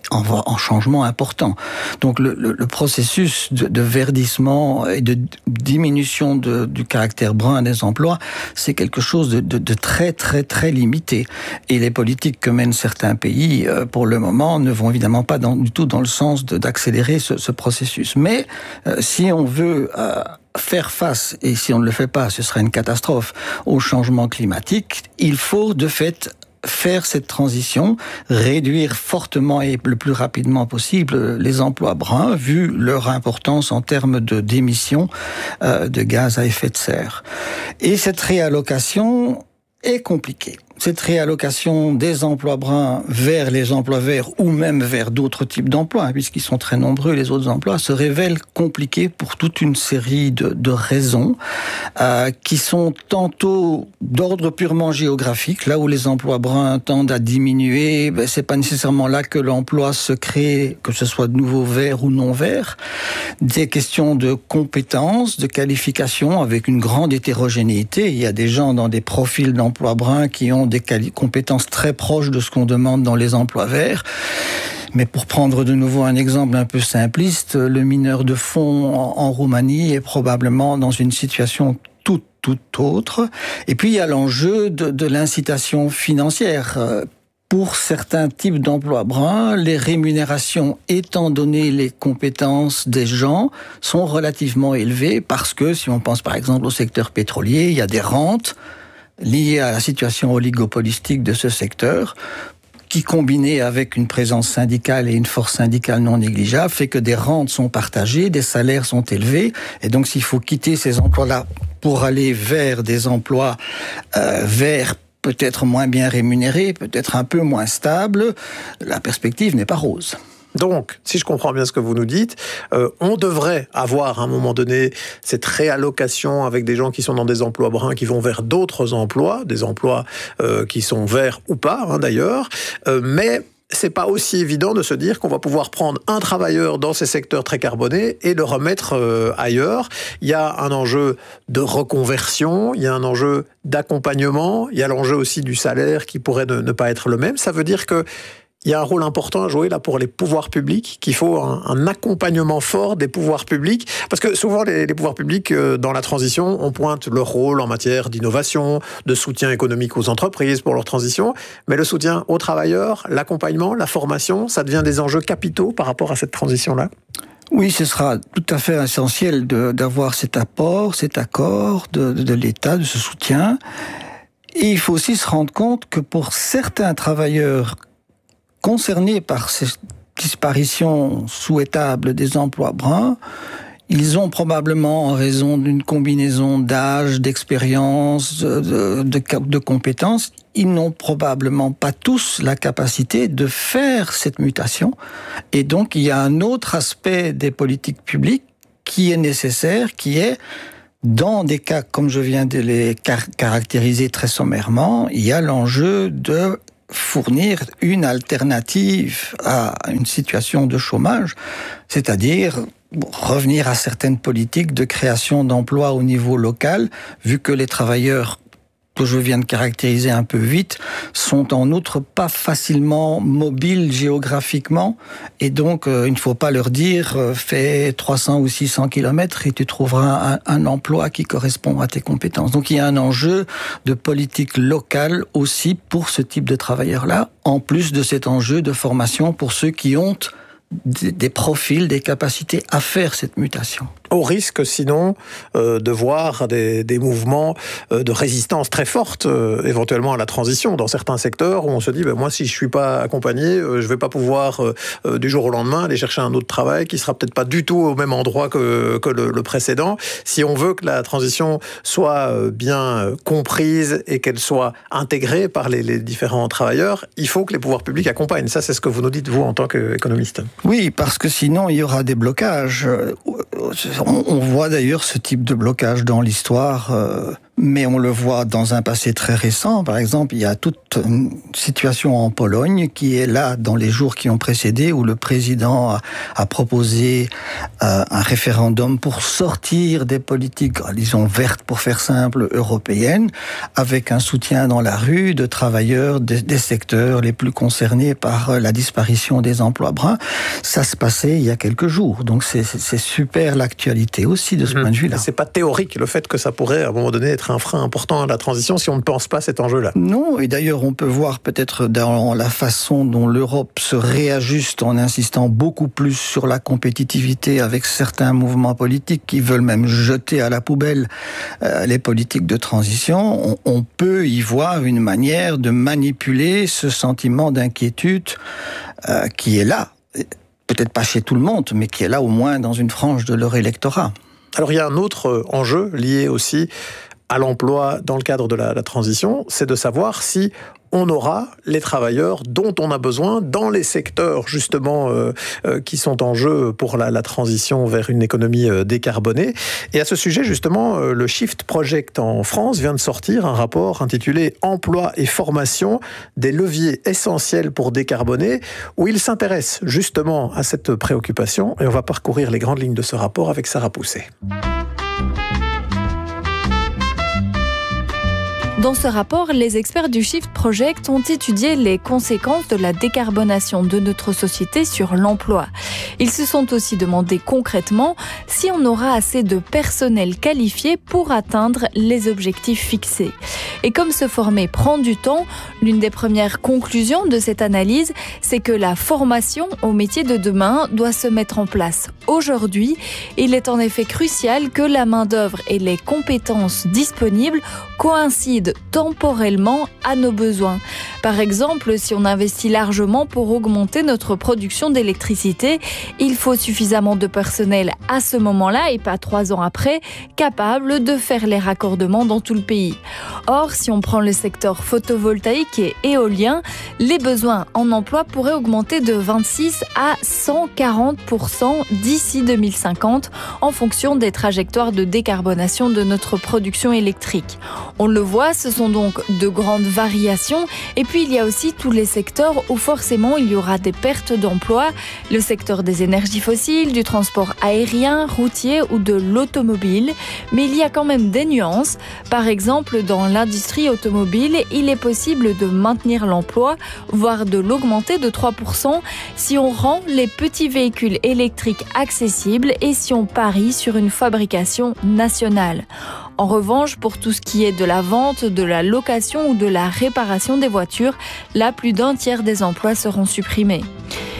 en changement important. Donc le processus de verdissement et de diminution du caractère brun des emplois, c'est quelque chose de très très très limité. Et les politiques que mènent certains pays, pour le moment, ne vont évidemment pas du tout dans le sens d'accélérer ce processus. Mais si on veut faire face, et si on ne le fait pas, ce serait une catastrophe, au changement climatique, il faut de fait faire cette transition, réduire fortement et le plus rapidement possible les emplois bruns, vu leur importance en termes d'émissions de gaz à effet de serre. Et cette réallocation est compliquée. Cette réallocation des emplois bruns vers les emplois verts ou même vers d'autres types d'emplois, puisqu'ils sont très nombreux, les autres emplois, se révèle compliquée pour toute une série de raisons qui sont tantôt d'ordre purement géographique. Là où les emplois bruns tendent à diminuer, c'est pas nécessairement là que l'emploi se crée, que ce soit de nouveau vert ou non vert. Des questions de compétences, de qualification, avec une grande hétérogénéité. Il y a des gens dans des profils d'emplois bruns qui ont des compétences très proches de ce qu'on demande dans les emplois verts. Mais pour prendre de nouveau un exemple un peu simpliste, le mineur de fond en Roumanie est probablement dans une situation tout autre. Et puis il y a l'enjeu de l'incitation financière. Pour certains types d'emplois bruns, les rémunérations, étant donné les compétences des gens, sont relativement élevées parce que, si on pense par exemple au secteur pétrolier, il y a des rentes liées à la situation oligopolistique de ce secteur, qui, combiné avec une présence syndicale et une force syndicale non négligeable, fait que des rentes sont partagées, des salaires sont élevés, et donc s'il faut quitter ces emplois-là pour aller vers des emplois verts, peut-être moins bien rémunérés, peut-être un peu moins stables, la perspective n'est pas rose. Donc, si je comprends bien ce que vous nous dites, on devrait avoir à un moment donné cette réallocation avec des gens qui sont dans des emplois bruns, qui vont vers d'autres emplois, des emplois qui sont verts ou pas d'ailleurs, mais c'est pas aussi évident de se dire qu'on va pouvoir prendre un travailleur dans ces secteurs très carbonés et le remettre ailleurs. Il y a un enjeu de reconversion, il y a un enjeu d'accompagnement, il y a l'enjeu aussi du salaire qui pourrait ne pas être le même. Ça veut dire que il y a un rôle important à jouer là pour les pouvoirs publics, qu'il faut un accompagnement fort des pouvoirs publics, parce que souvent les pouvoirs publics dans la transition, on pointe leur rôle en matière d'innovation, de soutien économique aux entreprises pour leur transition, mais le soutien aux travailleurs, l'accompagnement, la formation, ça devient des enjeux capitaux par rapport à cette transition-là. Oui, ce sera tout à fait essentiel d'avoir cet apport, cet accord de l'État, de ce soutien. Et il faut aussi se rendre compte que pour certains travailleurs concernés par ces disparitions souhaitables des emplois bruns, ils ont probablement, en raison d'une combinaison d'âge, d'expérience, de compétences, ils n'ont probablement pas tous la capacité de faire cette mutation. Et donc, il y a un autre aspect des politiques publiques qui est nécessaire, qui est, dans des cas comme je viens de les caractériser très sommairement, il y a l'enjeu de fournir une alternative à une situation de chômage, c'est-à-dire revenir à certaines politiques de création d'emplois au niveau local, vu que les travailleurs que je viens de caractériser un peu vite sont en outre pas facilement mobiles géographiquement, et donc il ne faut pas leur dire fais 300 ou 600 kilomètres et tu trouveras un emploi qui correspond à tes compétences. Donc il y a un enjeu de politique locale aussi pour ce type de travailleurs-là, en plus de cet enjeu de formation pour ceux qui ont des profils, des capacités à faire cette mutation. Au risque, sinon, de voir des mouvements de résistance très fortes, éventuellement à la transition, dans certains secteurs où on se dit, moi, si je suis pas accompagné, je vais pas pouvoir, du jour au lendemain, aller chercher un autre travail qui sera peut-être pas du tout au même endroit que le précédent. Si on veut que la transition soit bien comprise et qu'elle soit intégrée par les différents travailleurs, il faut que les pouvoirs publics accompagnent. Ça, c'est ce que vous nous dites, vous, en tant qu'économiste. Oui, parce que sinon, il y aura des blocages. On voit d'ailleurs ce type de blocage dans l'histoire, mais on le voit dans un passé très récent. Par exemple, il y a toute une situation en Pologne qui est là dans les jours qui ont précédé, où le président a proposé un référendum pour sortir des politiques, disons vertes pour faire simple, européennes, avec un soutien dans la rue de travailleurs des secteurs les plus concernés par la disparition des emplois bruns. Ça se passait il y a quelques jours, donc c'est super l'actualité aussi de ce point de vue-là. C'est pas théorique le fait que ça pourrait à un moment donné être un frein important à la transition si on ne pense pas à cet enjeu-là. Non, et d'ailleurs on peut voir peut-être dans la façon dont l'Europe se réajuste en insistant beaucoup plus sur la compétitivité avec certains mouvements politiques qui veulent même jeter à la poubelle les politiques de transition. On peut y voir une manière de manipuler ce sentiment d'inquiétude qui est là. Peut-être pas chez tout le monde, mais qui est là au moins dans une frange de leur électorat. Alors il y a un autre enjeu lié aussi à l'emploi dans le cadre de la transition, c'est de savoir si on aura les travailleurs dont on a besoin dans les secteurs justement qui sont en jeu pour la transition vers une économie décarbonée. Et à ce sujet justement, le Shift Project en France vient de sortir un rapport intitulé « Emploi et formation, des leviers essentiels pour décarboner » où il s'intéresse justement à cette préoccupation, et on va parcourir les grandes lignes de ce rapport avec Sarah Pousset. Dans ce rapport, les experts du Shift Project ont étudié les conséquences de la décarbonation de notre société sur l'emploi. Ils se sont aussi demandé concrètement si on aura assez de personnel qualifié pour atteindre les objectifs fixés. Et comme se former prend du temps, l'une des premières conclusions de cette analyse, c'est que la formation au métier de demain doit se mettre en place aujourd'hui. Il est en effet crucial que la main-d'œuvre et les compétences disponibles coïncident temporellement à nos besoins. Par exemple, si on investit largement pour augmenter notre production d'électricité, il faut suffisamment de personnel à ce moment-là et pas 3 ans après, capable de faire les raccordements dans tout le pays. Or, si on prend le secteur photovoltaïque et éolien, les besoins en emploi pourraient augmenter de 26 à 140% d'ici 2050 en fonction des trajectoires de décarbonation de notre production électrique. On le voit, ce sont donc de grandes variations. Et puis, il y a aussi tous les secteurs où forcément il y aura des pertes d'emplois. Le secteur des énergies fossiles, du transport aérien, routier ou de l'automobile. Mais il y a quand même des nuances. Par exemple, dans l'industrie automobile, il est possible de maintenir l'emploi, voire de l'augmenter de 3% si on rend les petits véhicules électriques accessibles et si on parie sur une fabrication nationale. En revanche, pour tout ce qui est de la vente, de la location ou de la réparation des voitures, là, plus d'1 tiers des emplois seront supprimés.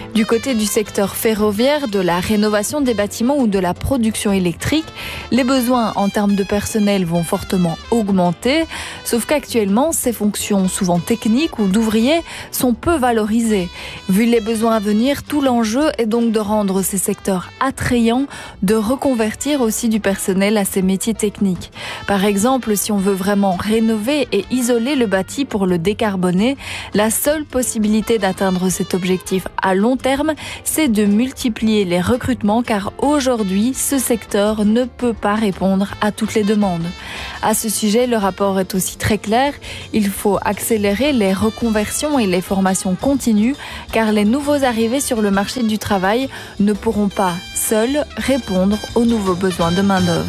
Du côté du secteur ferroviaire, de la rénovation des bâtiments ou de la production électrique, les besoins en termes de personnel vont fortement augmenter, sauf qu'actuellement, ces fonctions souvent techniques ou d'ouvriers sont peu valorisées. Vu les besoins à venir, tout l'enjeu est donc de rendre ces secteurs attrayants, de reconvertir aussi du personnel à ces métiers techniques. Par exemple, si on veut vraiment rénover et isoler le bâti pour le décarboner, la seule possibilité d'atteindre cet objectif à long terme, c'est de multiplier les recrutements car aujourd'hui, ce secteur ne peut pas répondre à toutes les demandes. À ce sujet, le rapport est aussi très clair. Il faut accélérer les reconversions et les formations continues car les nouveaux arrivés sur le marché du travail ne pourront pas seuls répondre aux nouveaux besoins de main-d'œuvre.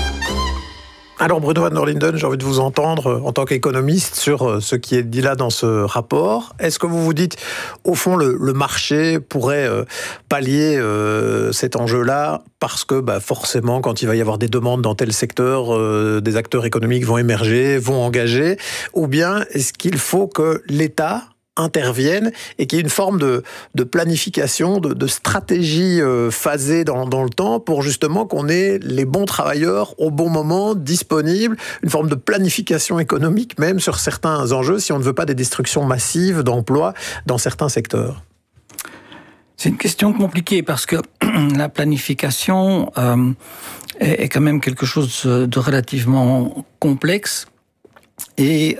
Alors Bruno van der Linden, j'ai envie de vous entendre en tant qu'économiste sur ce qui est dit là dans ce rapport. Est-ce que vous vous dites, au fond, le marché pourrait pallier cet enjeu-là parce que forcément, quand il va y avoir des demandes dans tel secteur, des acteurs économiques vont émerger, vont engager, ou bien est-ce qu'il faut que l'État interviennent et qu'il y ait une forme de planification, de stratégie phasée dans le temps pour justement qu'on ait les bons travailleurs au bon moment, disponibles, une forme de planification économique même sur certains enjeux si on ne veut pas des destructions massives d'emplois dans certains secteurs? C'est une question compliquée parce que la planification est quand même quelque chose de relativement complexe et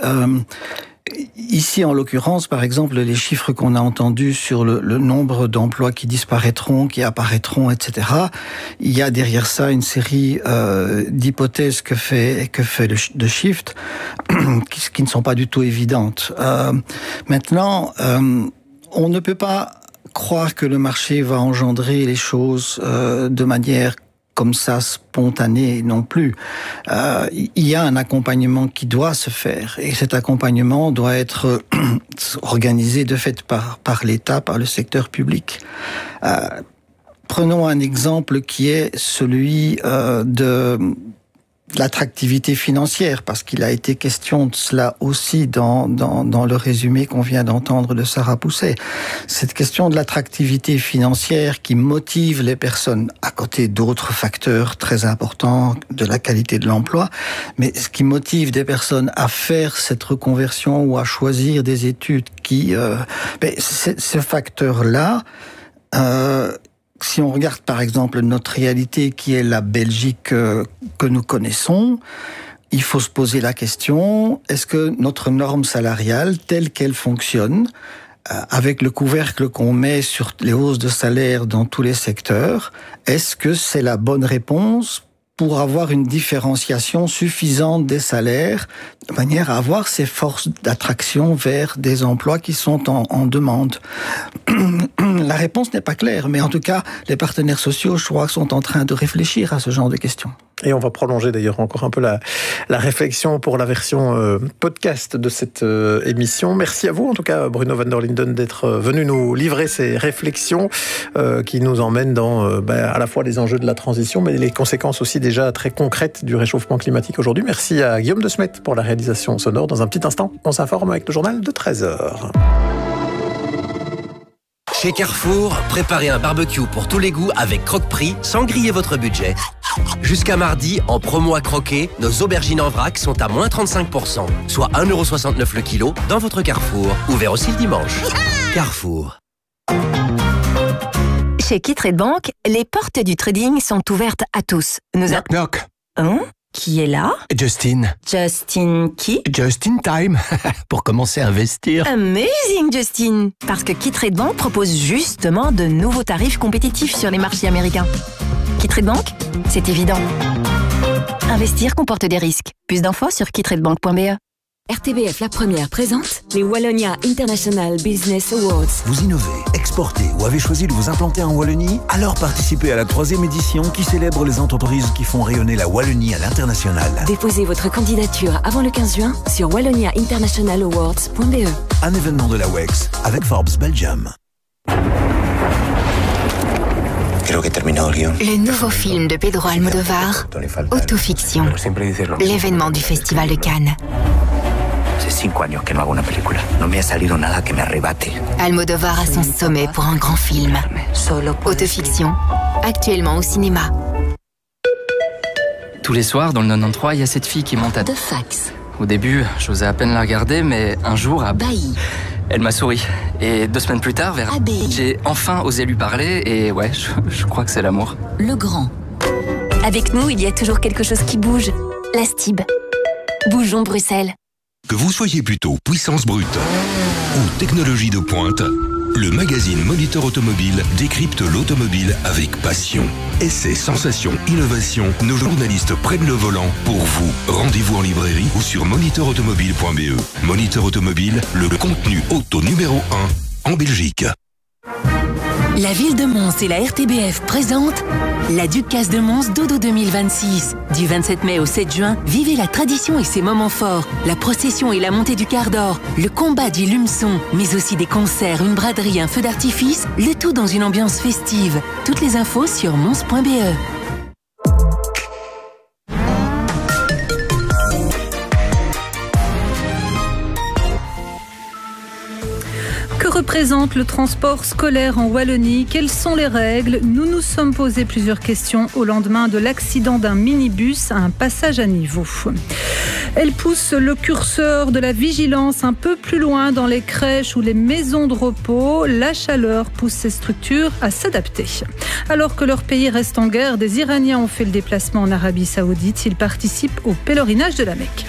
ici, en l'occurrence, par exemple, les chiffres qu'on a entendus sur le nombre d'emplois qui disparaîtront, qui apparaîtront, etc., il y a derrière ça une série d'hypothèses que fait The Shift, qui ne sont pas du tout évidentes. Maintenant, on ne peut pas croire que le marché va engendrer les choses de manière comme ça spontané non plus. Il y a un accompagnement qui doit se faire et cet accompagnement doit être organisé de fait par l'État, par le secteur public. Prenons un exemple qui est celui de l'attractivité financière, parce qu'il a été question de cela aussi dans le résumé qu'on vient d'entendre de Sarah Pousset. Cette question de l'attractivité financière qui motive les personnes, à côté d'autres facteurs très importants de la qualité de l'emploi, mais ce qui motive des personnes à faire cette reconversion ou à choisir des études qui... ce facteur-là... si on regarde par exemple notre réalité qui est la Belgique que nous connaissons, il faut se poser la question, est-ce que notre norme salariale telle qu'elle fonctionne, avec le couvercle qu'on met sur les hausses de salaire dans tous les secteurs, est-ce que c'est la bonne réponse pour avoir une différenciation suffisante des salaires, de manière à avoir ces forces d'attraction vers des emplois qui sont en demande. La réponse n'est pas claire, mais en tout cas, les partenaires sociaux, je crois, sont en train de réfléchir à ce genre de questions. Et on va prolonger d'ailleurs encore un peu la réflexion pour la version podcast de cette émission. Merci à vous, en tout cas, Bruno van der Linden, d'être venu nous livrer ces réflexions qui nous emmènent dans à la fois les enjeux de la transition, mais les conséquences aussi déjà très concrètes du réchauffement climatique aujourd'hui. Merci à Guillaume de Smet pour la réalisation sonore. Dans un petit instant, on s'informe avec le journal de 13h. Chez Carrefour, préparez un barbecue pour tous les goûts avec Croque-Prix sans griller votre budget. Jusqu'à mardi, en promo à croquer, nos aubergines en vrac sont à moins 35%, soit 1,69€ le kilo dans votre Carrefour. Ouvert aussi le dimanche. Carrefour. Chez Qui-Trade Bank, les portes du trading sont ouvertes à tous. Knock knock. Hein? Qui est là? Justin. Justin qui? Just in time. Pour commencer à investir. Amazing, Justin. Parce que Qui-Trade Bank propose justement de nouveaux tarifs compétitifs sur les marchés américains. Qui-Trade Bank, c'est évident. Investir comporte des risques. Plus d'infos sur kitradebank.be. RTBF La Première présente les Wallonia International Business Awards. Vous innovez, exportez ou avez choisi de vous implanter en Wallonie? Alors participez à la 3e édition qui célèbre les entreprises qui font rayonner la Wallonie à l'international. Déposez votre candidature avant le 15 juin sur walloniainternationalawards.be. Un événement de la WEX avec Forbes Belgium. Le nouveau film de Pedro Almodóvar, Autofiction, l'événement du Festival de Cannes. 5 años que no hago una película. No me ha salido nada que me arrebate. Almodovar à son sommet pour un grand film. Autofiction, actuellement au cinéma. Tous les soirs, dans le 93, il y a cette fille qui monte à... De fax. Au début, j'osais à peine la regarder, mais un jour, Bailly. elle m'a souri. Et 2 semaines plus tard, j'ai enfin osé lui parler, et ouais, je crois que c'est l'amour. Le Grand. Avec nous, il y a toujours quelque chose qui bouge. La Stib. Bougeons Bruxelles. Que vous soyez plutôt puissance brute ou technologie de pointe, le magazine Moniteur Automobile décrypte l'automobile avec passion. Essais, sensations, innovations, nos journalistes prennent le volant pour vous. Rendez-vous en librairie ou sur moniteurautomobile.be. Moniteur Automobile, le contenu auto numéro 1 en Belgique. La ville de Mons et la RTBF présentent la Ducasse de Mons Dodo 2026. Du 27 mai au 7 juin, vivez la tradition et ses moments forts, la procession et la montée du quart d'or, le combat du lumeçon, mais aussi des concerts, une braderie, un feu d'artifice, le tout dans une ambiance festive. Toutes les infos sur mons.be. Que représente le transport scolaire en Wallonie? Quelles sont les règles? Nous nous sommes posé plusieurs questions au lendemain de l'accident d'un minibus à un passage à niveau. Elle pousse le curseur de la vigilance un peu plus loin dans les crèches ou les maisons de repos. La chaleur pousse ces structures à s'adapter. Alors que leur pays reste en guerre, des Iraniens ont fait le déplacement en Arabie Saoudite. Ils participent au pèlerinage de la Mecque.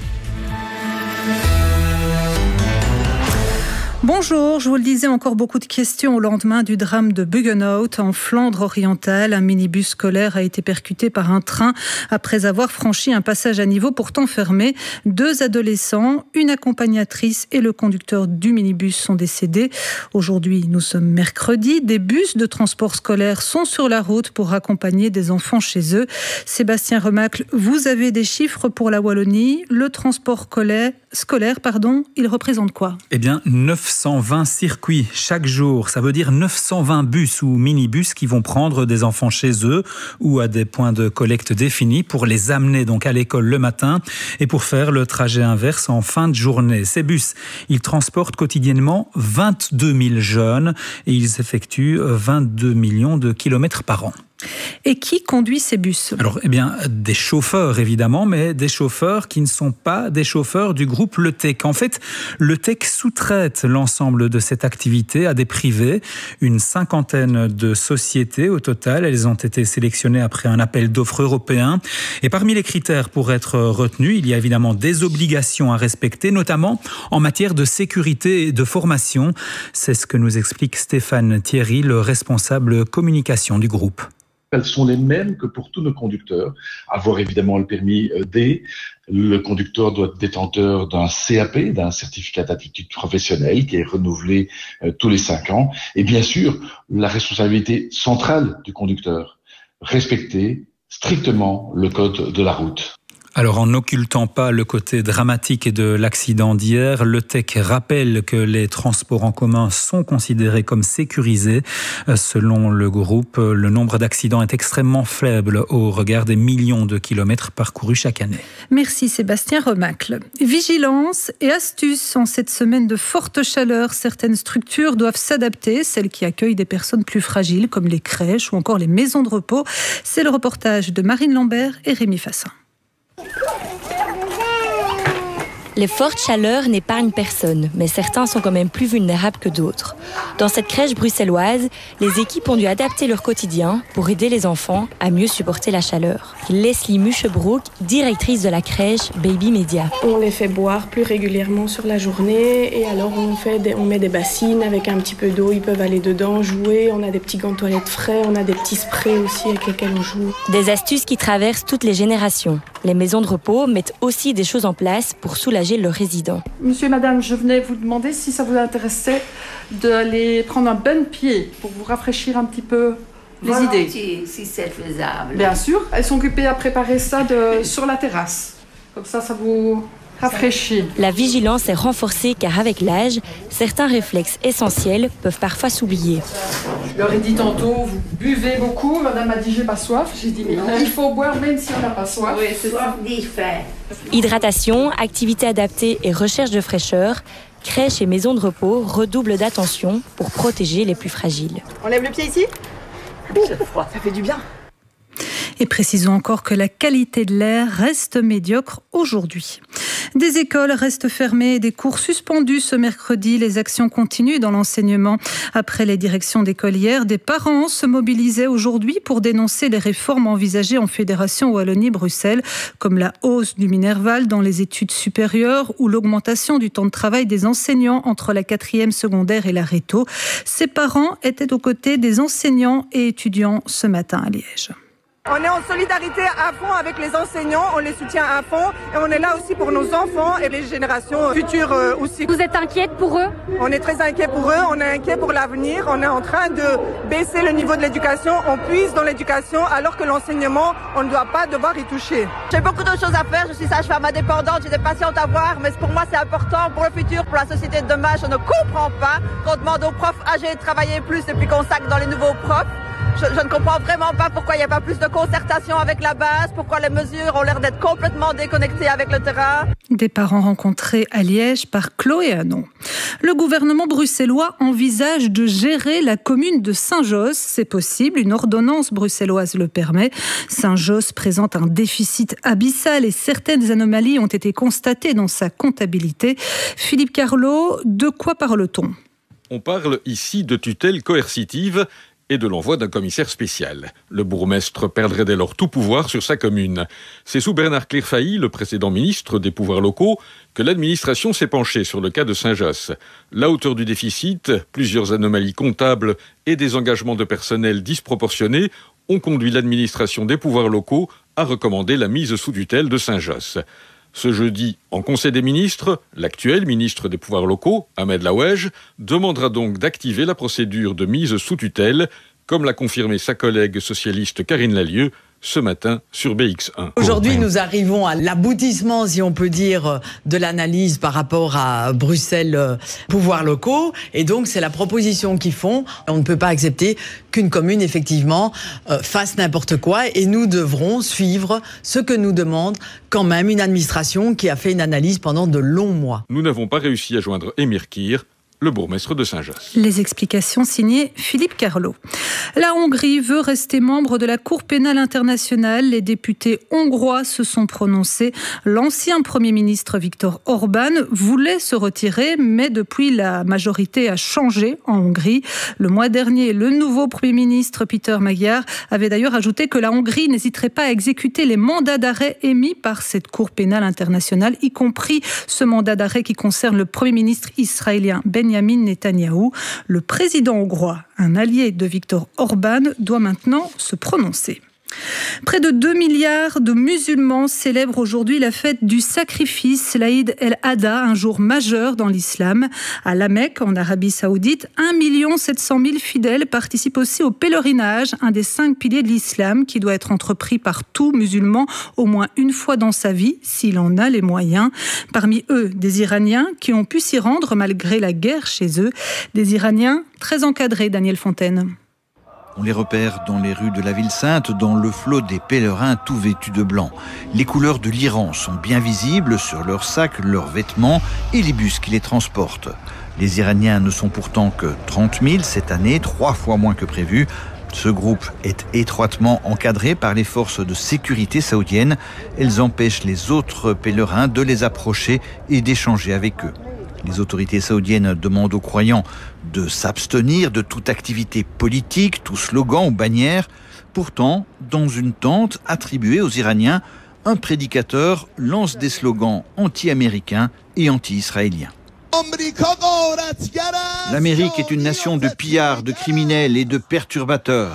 Bonjour, je vous le disais, encore beaucoup de questions au lendemain du drame de Buggenhout en Flandre orientale. Un minibus scolaire a été percuté par un train après avoir franchi un passage à niveau pourtant fermé. 2 adolescents, une accompagnatrice et le conducteur du minibus sont décédés. Aujourd'hui, nous sommes mercredi. Des bus de transport scolaire sont sur la route pour accompagner des enfants chez eux. Sébastien Remacle, vous avez des chiffres pour la Wallonie. Le transport scolaire, il représente quoi? Eh bien, 920 circuits chaque jour. Ça veut dire 920 bus ou minibus qui vont prendre des enfants chez eux ou à des points de collecte définis pour les amener donc à l'école le matin et pour faire le trajet inverse en fin de journée. Ces bus, ils transportent quotidiennement 22 000 jeunes et ils effectuent 22 millions de kilomètres par an. Et qui conduit ces bus? Alors, eh bien, des chauffeurs évidemment, mais des chauffeurs qui ne sont pas des chauffeurs du groupe Le Tech. En fait, Le Tech sous-traite l'ensemble de cette activité à des privés, une 50aine de sociétés au total. Elles ont été sélectionnées après un appel d'offres européen. Et parmi les critères pour être retenus, il y a évidemment des obligations à respecter, notamment en matière de sécurité et de formation. C'est ce que nous explique Stéphane Thierry, le responsable communication du groupe. Elles sont les mêmes que pour tous nos conducteurs. Avoir évidemment le permis D. Le conducteur doit être détenteur d'un CAP, d'un certificat d'aptitude professionnelle qui est renouvelé tous les 5 ans. Et bien sûr, la responsabilité centrale du conducteur, respecter strictement le code de la route. Alors, en n'occultant pas le côté dramatique de l'accident d'hier, Le Tech rappelle que les transports en commun sont considérés comme sécurisés. Selon le groupe, le nombre d'accidents est extrêmement faible au regard des millions de kilomètres parcourus chaque année. Merci Sébastien Remacle. Vigilance et astuces en cette semaine de forte chaleur. Certaines structures doivent s'adapter, celles qui accueillent des personnes plus fragiles comme les crèches ou encore les maisons de repos. C'est le reportage de Marine Lambert et Rémi Fassin. Les fortes chaleurs n'épargnent personne, mais certains sont quand même plus vulnérables que d'autres. Dans cette crèche bruxelloise, les équipes ont dû adapter leur quotidien pour aider les enfants à mieux supporter la chaleur. Leslie Muchebroek, directrice de la crèche Baby Media. On les fait boire plus régulièrement sur la journée et alors on met des bassines avec un petit peu d'eau, ils peuvent aller dedans, jouer, on a des petits gants de toilette frais, on a des petits sprays aussi avec lesquels on joue. Des astuces qui traversent toutes les générations. Les maisons de repos mettent aussi des choses en place pour soulager leurs résidents. Monsieur et madame, je venais vous demander si ça vous intéressait d'aller prendre un bain de pied pour vous rafraîchir un petit peu les idées. Si c'est faisable. Bien sûr, elles sont occupées à préparer ça sur la terrasse. Comme ça vous rafraîchi. La vigilance est renforcée car avec l'âge, certains réflexes essentiels peuvent parfois s'oublier. Je leur ai dit tantôt, vous buvez beaucoup. Madame m'a dit, j'ai pas soif. J'ai dit, mais il faut boire même si on n'a pas soif. Oui, c'est ça. Hydratation, activité adaptée et recherche de fraîcheur, crèches et maisons de repos redoublent d'attention pour protéger les plus fragiles. On lève le pied ici ? Ça fait du bien. Et précisons encore que la qualité de l'air reste médiocre aujourd'hui. Des écoles restent fermées et des cours suspendus ce mercredi. Les actions continuent dans l'enseignement. Après les directions d'école hier, des parents se mobilisaient aujourd'hui pour dénoncer les réformes envisagées en Fédération Wallonie-Bruxelles, comme la hausse du Minerval dans les études supérieures ou l'augmentation du temps de travail des enseignants entre la 4e secondaire et la réto. Ces parents étaient aux côtés des enseignants et étudiants ce matin à Liège. On est en solidarité à fond avec les enseignants, on les soutient à fond et on est là aussi pour nos enfants et les générations futures aussi. Vous êtes inquiète pour eux ? On est très inquiet pour eux, on est inquiet pour l'avenir, on est en train de baisser le niveau de l'éducation, on puise dans l'éducation alors que l'enseignement, on ne doit pas devoir y toucher. J'ai beaucoup d'autres choses à faire, je suis sage-femme indépendante, j'ai des patientes à voir, mais pour moi c'est important pour le futur, pour la société de demain. Je ne comprends pas qu'on demande aux profs âgés de travailler plus et puis qu'on sac dans les nouveaux profs. Je ne comprends vraiment pas pourquoi il n'y a pas plus de concertation avec la base, pourquoi les mesures ont l'air d'être complètement déconnectées avec le terrain. Des parents rencontrés à Liège par Chloé Hanon. Le gouvernement bruxellois envisage de gérer la commune de Saint-Josse. C'est possible, une ordonnance bruxelloise le permet. Saint-Josse présente un déficit abyssal et certaines anomalies ont été constatées dans sa comptabilité. Philippe Carlo, de quoi parle-t-on ? On parle ici de tutelle coercitive et de l'envoi d'un commissaire spécial. Le bourgmestre perdrait dès lors tout pouvoir sur sa commune. C'est sous Bernard Clerfailly, le précédent ministre des pouvoirs locaux, que l'administration s'est penchée sur le cas de Saint-Josse. La hauteur du déficit, plusieurs anomalies comptables et des engagements de personnel disproportionnés ont conduit l'administration des pouvoirs locaux à recommander la mise sous tutelle de Saint-Josse. Ce jeudi, en Conseil des ministres, l'actuel ministre des pouvoirs locaux, Ahmed Laouej, demandera donc d'activer la procédure de mise sous tutelle, comme l'a confirmé sa collègue socialiste Karine Lallieu ce matin sur BX1. Aujourd'hui, nous arrivons à l'aboutissement, si on peut dire, de l'analyse par rapport à Bruxelles pouvoirs locaux. Et donc, c'est la proposition qu'ils font. On ne peut pas accepter qu'une commune, effectivement, fasse n'importe quoi. Et nous devrons suivre ce que nous demande quand même une administration qui a fait une analyse pendant de longs mois. Nous n'avons pas réussi à joindre Emir Kir, le bourgmestre de Saint-Josse. Les explications signées Philippe Carlo. La Hongrie veut rester membre de la Cour pénale internationale. Les députés hongrois se sont prononcés. L'ancien Premier ministre Viktor Orban voulait se retirer, mais depuis, la majorité a changé en Hongrie. Le mois dernier, le nouveau Premier ministre Peter Magyar avait d'ailleurs ajouté que la Hongrie n'hésiterait pas à exécuter les mandats d'arrêt émis par cette Cour pénale internationale, y compris ce mandat d'arrêt qui concerne le Premier ministre israélien Benjamin Netanyahou. Le président hongrois, un allié de Viktor Orban, doit maintenant se prononcer. Près de 2 milliards de musulmans célèbrent aujourd'hui la fête du sacrifice, l'Aïd el-Adha, un jour majeur dans l'islam. À La Mecque, en Arabie Saoudite, 1 700 000 fidèles participent aussi au pèlerinage, un des 5 piliers de l'islam qui doit être entrepris par tout musulman au moins une fois dans sa vie, s'il en a les moyens. Parmi eux, des Iraniens qui ont pu s'y rendre malgré la guerre chez eux. Des Iraniens très encadrés, Daniel Fontaine. On les repère dans les rues de la ville sainte, dans le flot des pèlerins tout vêtus de blanc. Les couleurs de l'Iran sont bien visibles sur leurs sacs, leurs vêtements et les bus qui les transportent. Les Iraniens ne sont pourtant que 30 000 cette année, 3 fois moins que prévu. Ce groupe est étroitement encadré par les forces de sécurité saoudiennes. Elles empêchent les autres pèlerins de les approcher et d'échanger avec eux. Les autorités saoudiennes demandent aux croyants de s'abstenir de toute activité politique, tout slogan ou bannière. Pourtant, dans une tente attribuée aux Iraniens, un prédicateur lance des slogans anti-américains et anti-israéliens. L'Amérique est une nation de pillards, de criminels et de perturbateurs.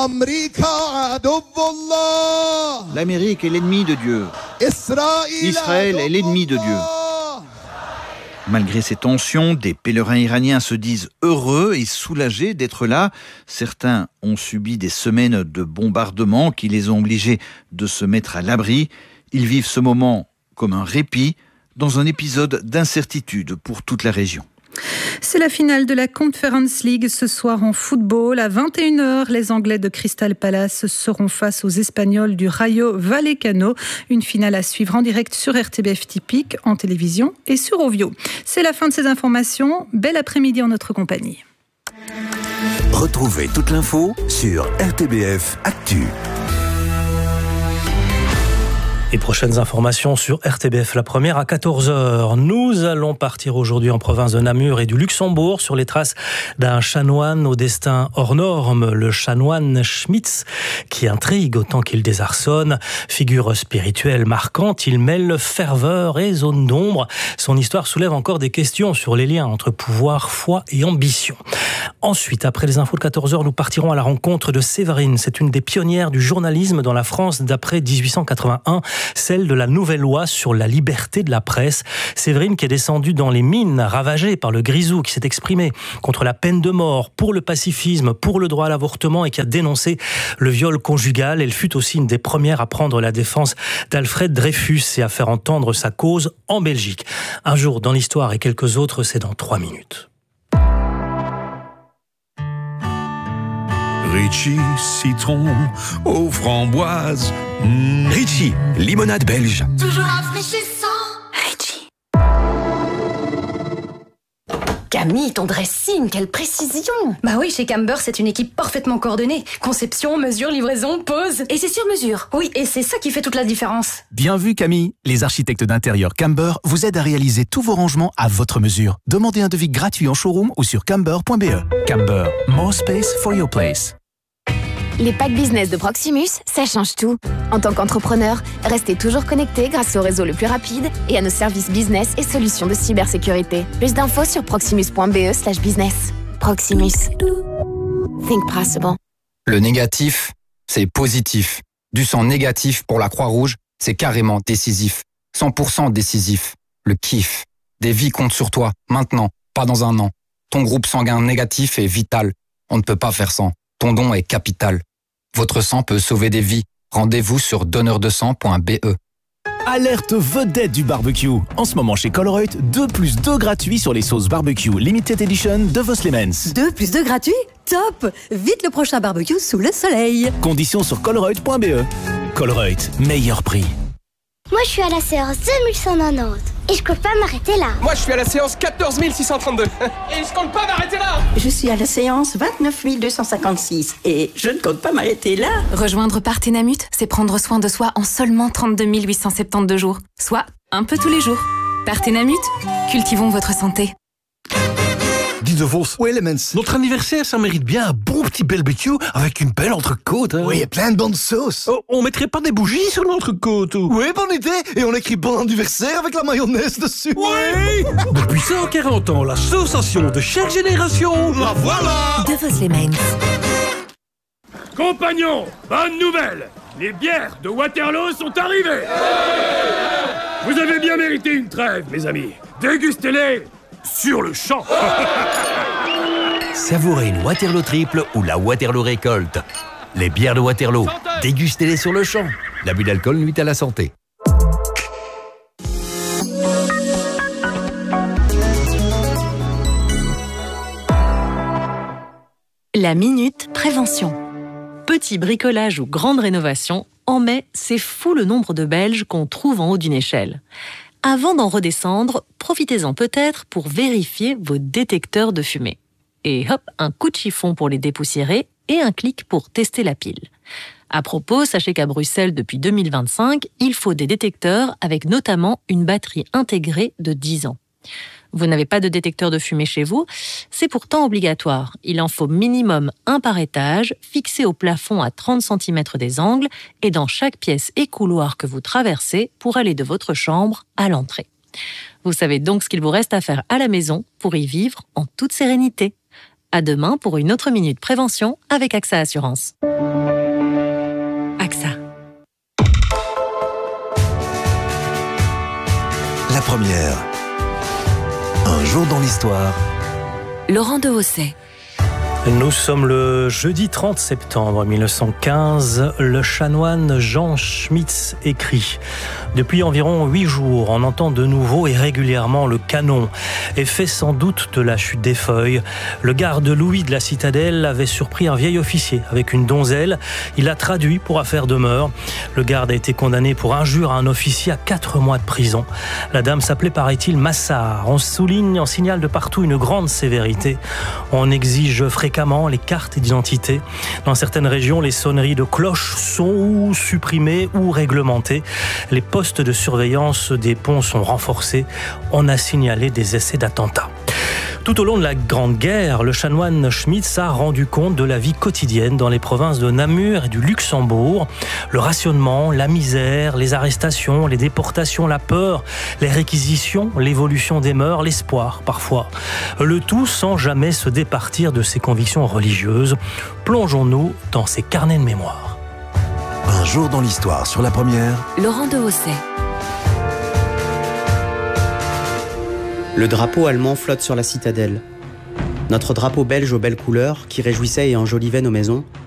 L'Amérique est l'ennemi de Dieu. Israël est l'ennemi de Dieu. Malgré ces tensions, des pèlerins iraniens se disent heureux et soulagés d'être là. Certains ont subi des semaines de bombardements qui les ont obligés de se mettre à l'abri. Ils vivent ce moment comme un répit dans un épisode d'incertitude pour toute la région. C'est la finale de la Conference League ce soir en football. À 21h, les Anglais de Crystal Palace seront face aux Espagnols du Rayo Vallecano. Une finale à suivre en direct sur RTBF Typique, en télévision et sur Ovio. C'est la fin de ces informations. Bel après-midi en notre compagnie. Retrouvez toute l'info sur RTBF Actu. Et prochaines informations sur RTBF, la première à 14h. Nous allons partir aujourd'hui en province de Namur et du Luxembourg sur les traces d'un chanoine au destin hors norme, le chanoine Schmitz, qui intrigue autant qu'il désarçonne. Figure spirituelle marquante, il mêle ferveur et zone d'ombre. Son histoire soulève encore des questions sur les liens entre pouvoir, foi et ambition. Ensuite, après les infos de 14h, nous partirons à la rencontre de Séverine. C'est une des pionnières du journalisme dans la France d'après 1881. Celle de la nouvelle loi sur la liberté de la presse. Séverine qui est descendue dans les mines ravagées par le grisou, qui s'est exprimée contre la peine de mort, pour le pacifisme, pour le droit à l'avortement et qui a dénoncé le viol conjugal. Elle fut aussi une des premières à prendre la défense d'Alfred Dreyfus et à faire entendre sa cause en Belgique. Un jour dans l'histoire et quelques autres, c'est dans 3 minutes. Ritchie, citron aux framboises. Ritchie, limonade belge. Toujours rafraîchissant. Ritchie. Camille, ton dressing, quelle précision! Bah oui, chez Camber, c'est une équipe parfaitement coordonnée. Conception, mesure, livraison, pose. Et c'est sur mesure. Oui, et c'est ça qui fait toute la différence. Bien vu, Camille. Les architectes d'intérieur Camber vous aident à réaliser tous vos rangements à votre mesure. Demandez un devis gratuit en showroom ou sur camber.be. Camber, more space for your place. Les packs business de Proximus, ça change tout. En tant qu'entrepreneur, restez toujours connecté grâce au réseau le plus rapide et à nos services business et solutions de cybersécurité. Plus d'infos sur proximus.be/business. Proximus. Think possible. Le négatif, c'est positif. Du sang négatif pour la Croix-Rouge, c'est carrément décisif. 100% décisif. Le kiff. Des vies comptent sur toi, maintenant, pas dans un an. Ton groupe sanguin négatif est vital. On ne peut pas faire sans. Ton don est capital. Votre sang peut sauver des vies. Rendez-vous sur donneurdesang.be. Alerte vedette du barbecue. En ce moment chez Colruyt, 2+2 gratuits sur les sauces barbecue Limited Edition de Vos Clemens. 2+2 gratuits? Top! Vite le prochain barbecue sous le soleil. Conditions sur colruyt.be. Colruyt, meilleur prix. Moi, je suis à la séance 2190 et je compte pas m'arrêter là. Moi, je suis à la séance 14632 et je compte pas m'arrêter là. Je suis à la séance 29256 et je ne compte pas m'arrêter là. Rejoindre Partenamut, c'est prendre soin de soi en seulement 32 872 jours, soit un peu tous les jours. Partenamut, cultivons votre santé. Dis de Vos, Elements. Notre anniversaire, ça mérite bien un bon petit barbecue avec une belle entrecôte. Hein. Oui, et plein de bonnes sauces. Oh, on mettrait pas des bougies sur l'entrecôte? Oui, bonne idée. Et on écrit bon anniversaire avec la mayonnaise dessus. Oui. Depuis 140 ans, la sensation de chaque génération. La voilà. De Vos Elements. Compagnons, bonne nouvelle. Les bières de Waterloo sont arrivées. Vous avez bien mérité une trêve, mes amis. Dégustez-les sur le champ. Savourez une Waterloo triple ou la Waterloo récolte. Les bières de Waterloo, dégustez-les sur le champ. L'abus d'alcool nuit à la santé. La Minute Prévention. Petit bricolage ou grande rénovation, en mai, c'est fou le nombre de Belges qu'on trouve en haut d'une échelle. Avant d'en redescendre, profitez-en peut-être pour vérifier vos détecteurs de fumée. Et hop, un coup de chiffon pour les dépoussiérer et un clic pour tester la pile. À propos, sachez qu'à Bruxelles, depuis 2025, il faut des détecteurs avec notamment une batterie intégrée de 10 ans. Vous n'avez pas de détecteur de fumée chez vous? C'est pourtant obligatoire. Il en faut minimum un par étage, fixé au plafond à 30 cm des angles et dans chaque pièce et couloir que vous traversez pour aller de votre chambre à l'entrée. Vous savez donc ce qu'il vous reste à faire à la maison pour y vivre en toute sérénité. À demain pour une autre Minute Prévention avec AXA Assurance. AXA. La première. Un jour dans l'histoire. Laurent Dehaussais. Nous sommes le jeudi 30 septembre 1915. Le chanoine Jean Schmitz écrit « Depuis environ 8 jours, on entend de nouveau et régulièrement le canon. Effet sans doute de la chute des feuilles. Le garde Louis de la citadelle avait surpris un vieil officier avec une donzelle. Il a traduit pour affaire de mœurs. Le garde a été condamné pour injure à un officier à 4 mois de prison. La dame s'appelait, paraît-il, Massard. On signale de partout une grande sévérité. On exige fréquemment les cartes d'identité. Dans certaines régions, les sonneries de cloches sont ou supprimées ou réglementées. Les postes de surveillance des ponts sont renforcés. On a signalé des essais d'attentats. Tout au long de la Grande Guerre, le chanoine Schmitz a rendu compte de la vie quotidienne dans les provinces de Namur et du Luxembourg. Le rationnement, la misère, les arrestations, les déportations, la peur, les réquisitions, l'évolution des mœurs, l'espoir parfois. Le tout sans jamais se départir de ses convictions religieuses. Plongeons-nous dans ses carnets de mémoire. Un jour dans l'histoire sur la première. Laurent de Hausset. Le drapeau allemand flotte sur la citadelle. Notre drapeau belge aux belles couleurs, qui réjouissait et enjolivait nos maisons,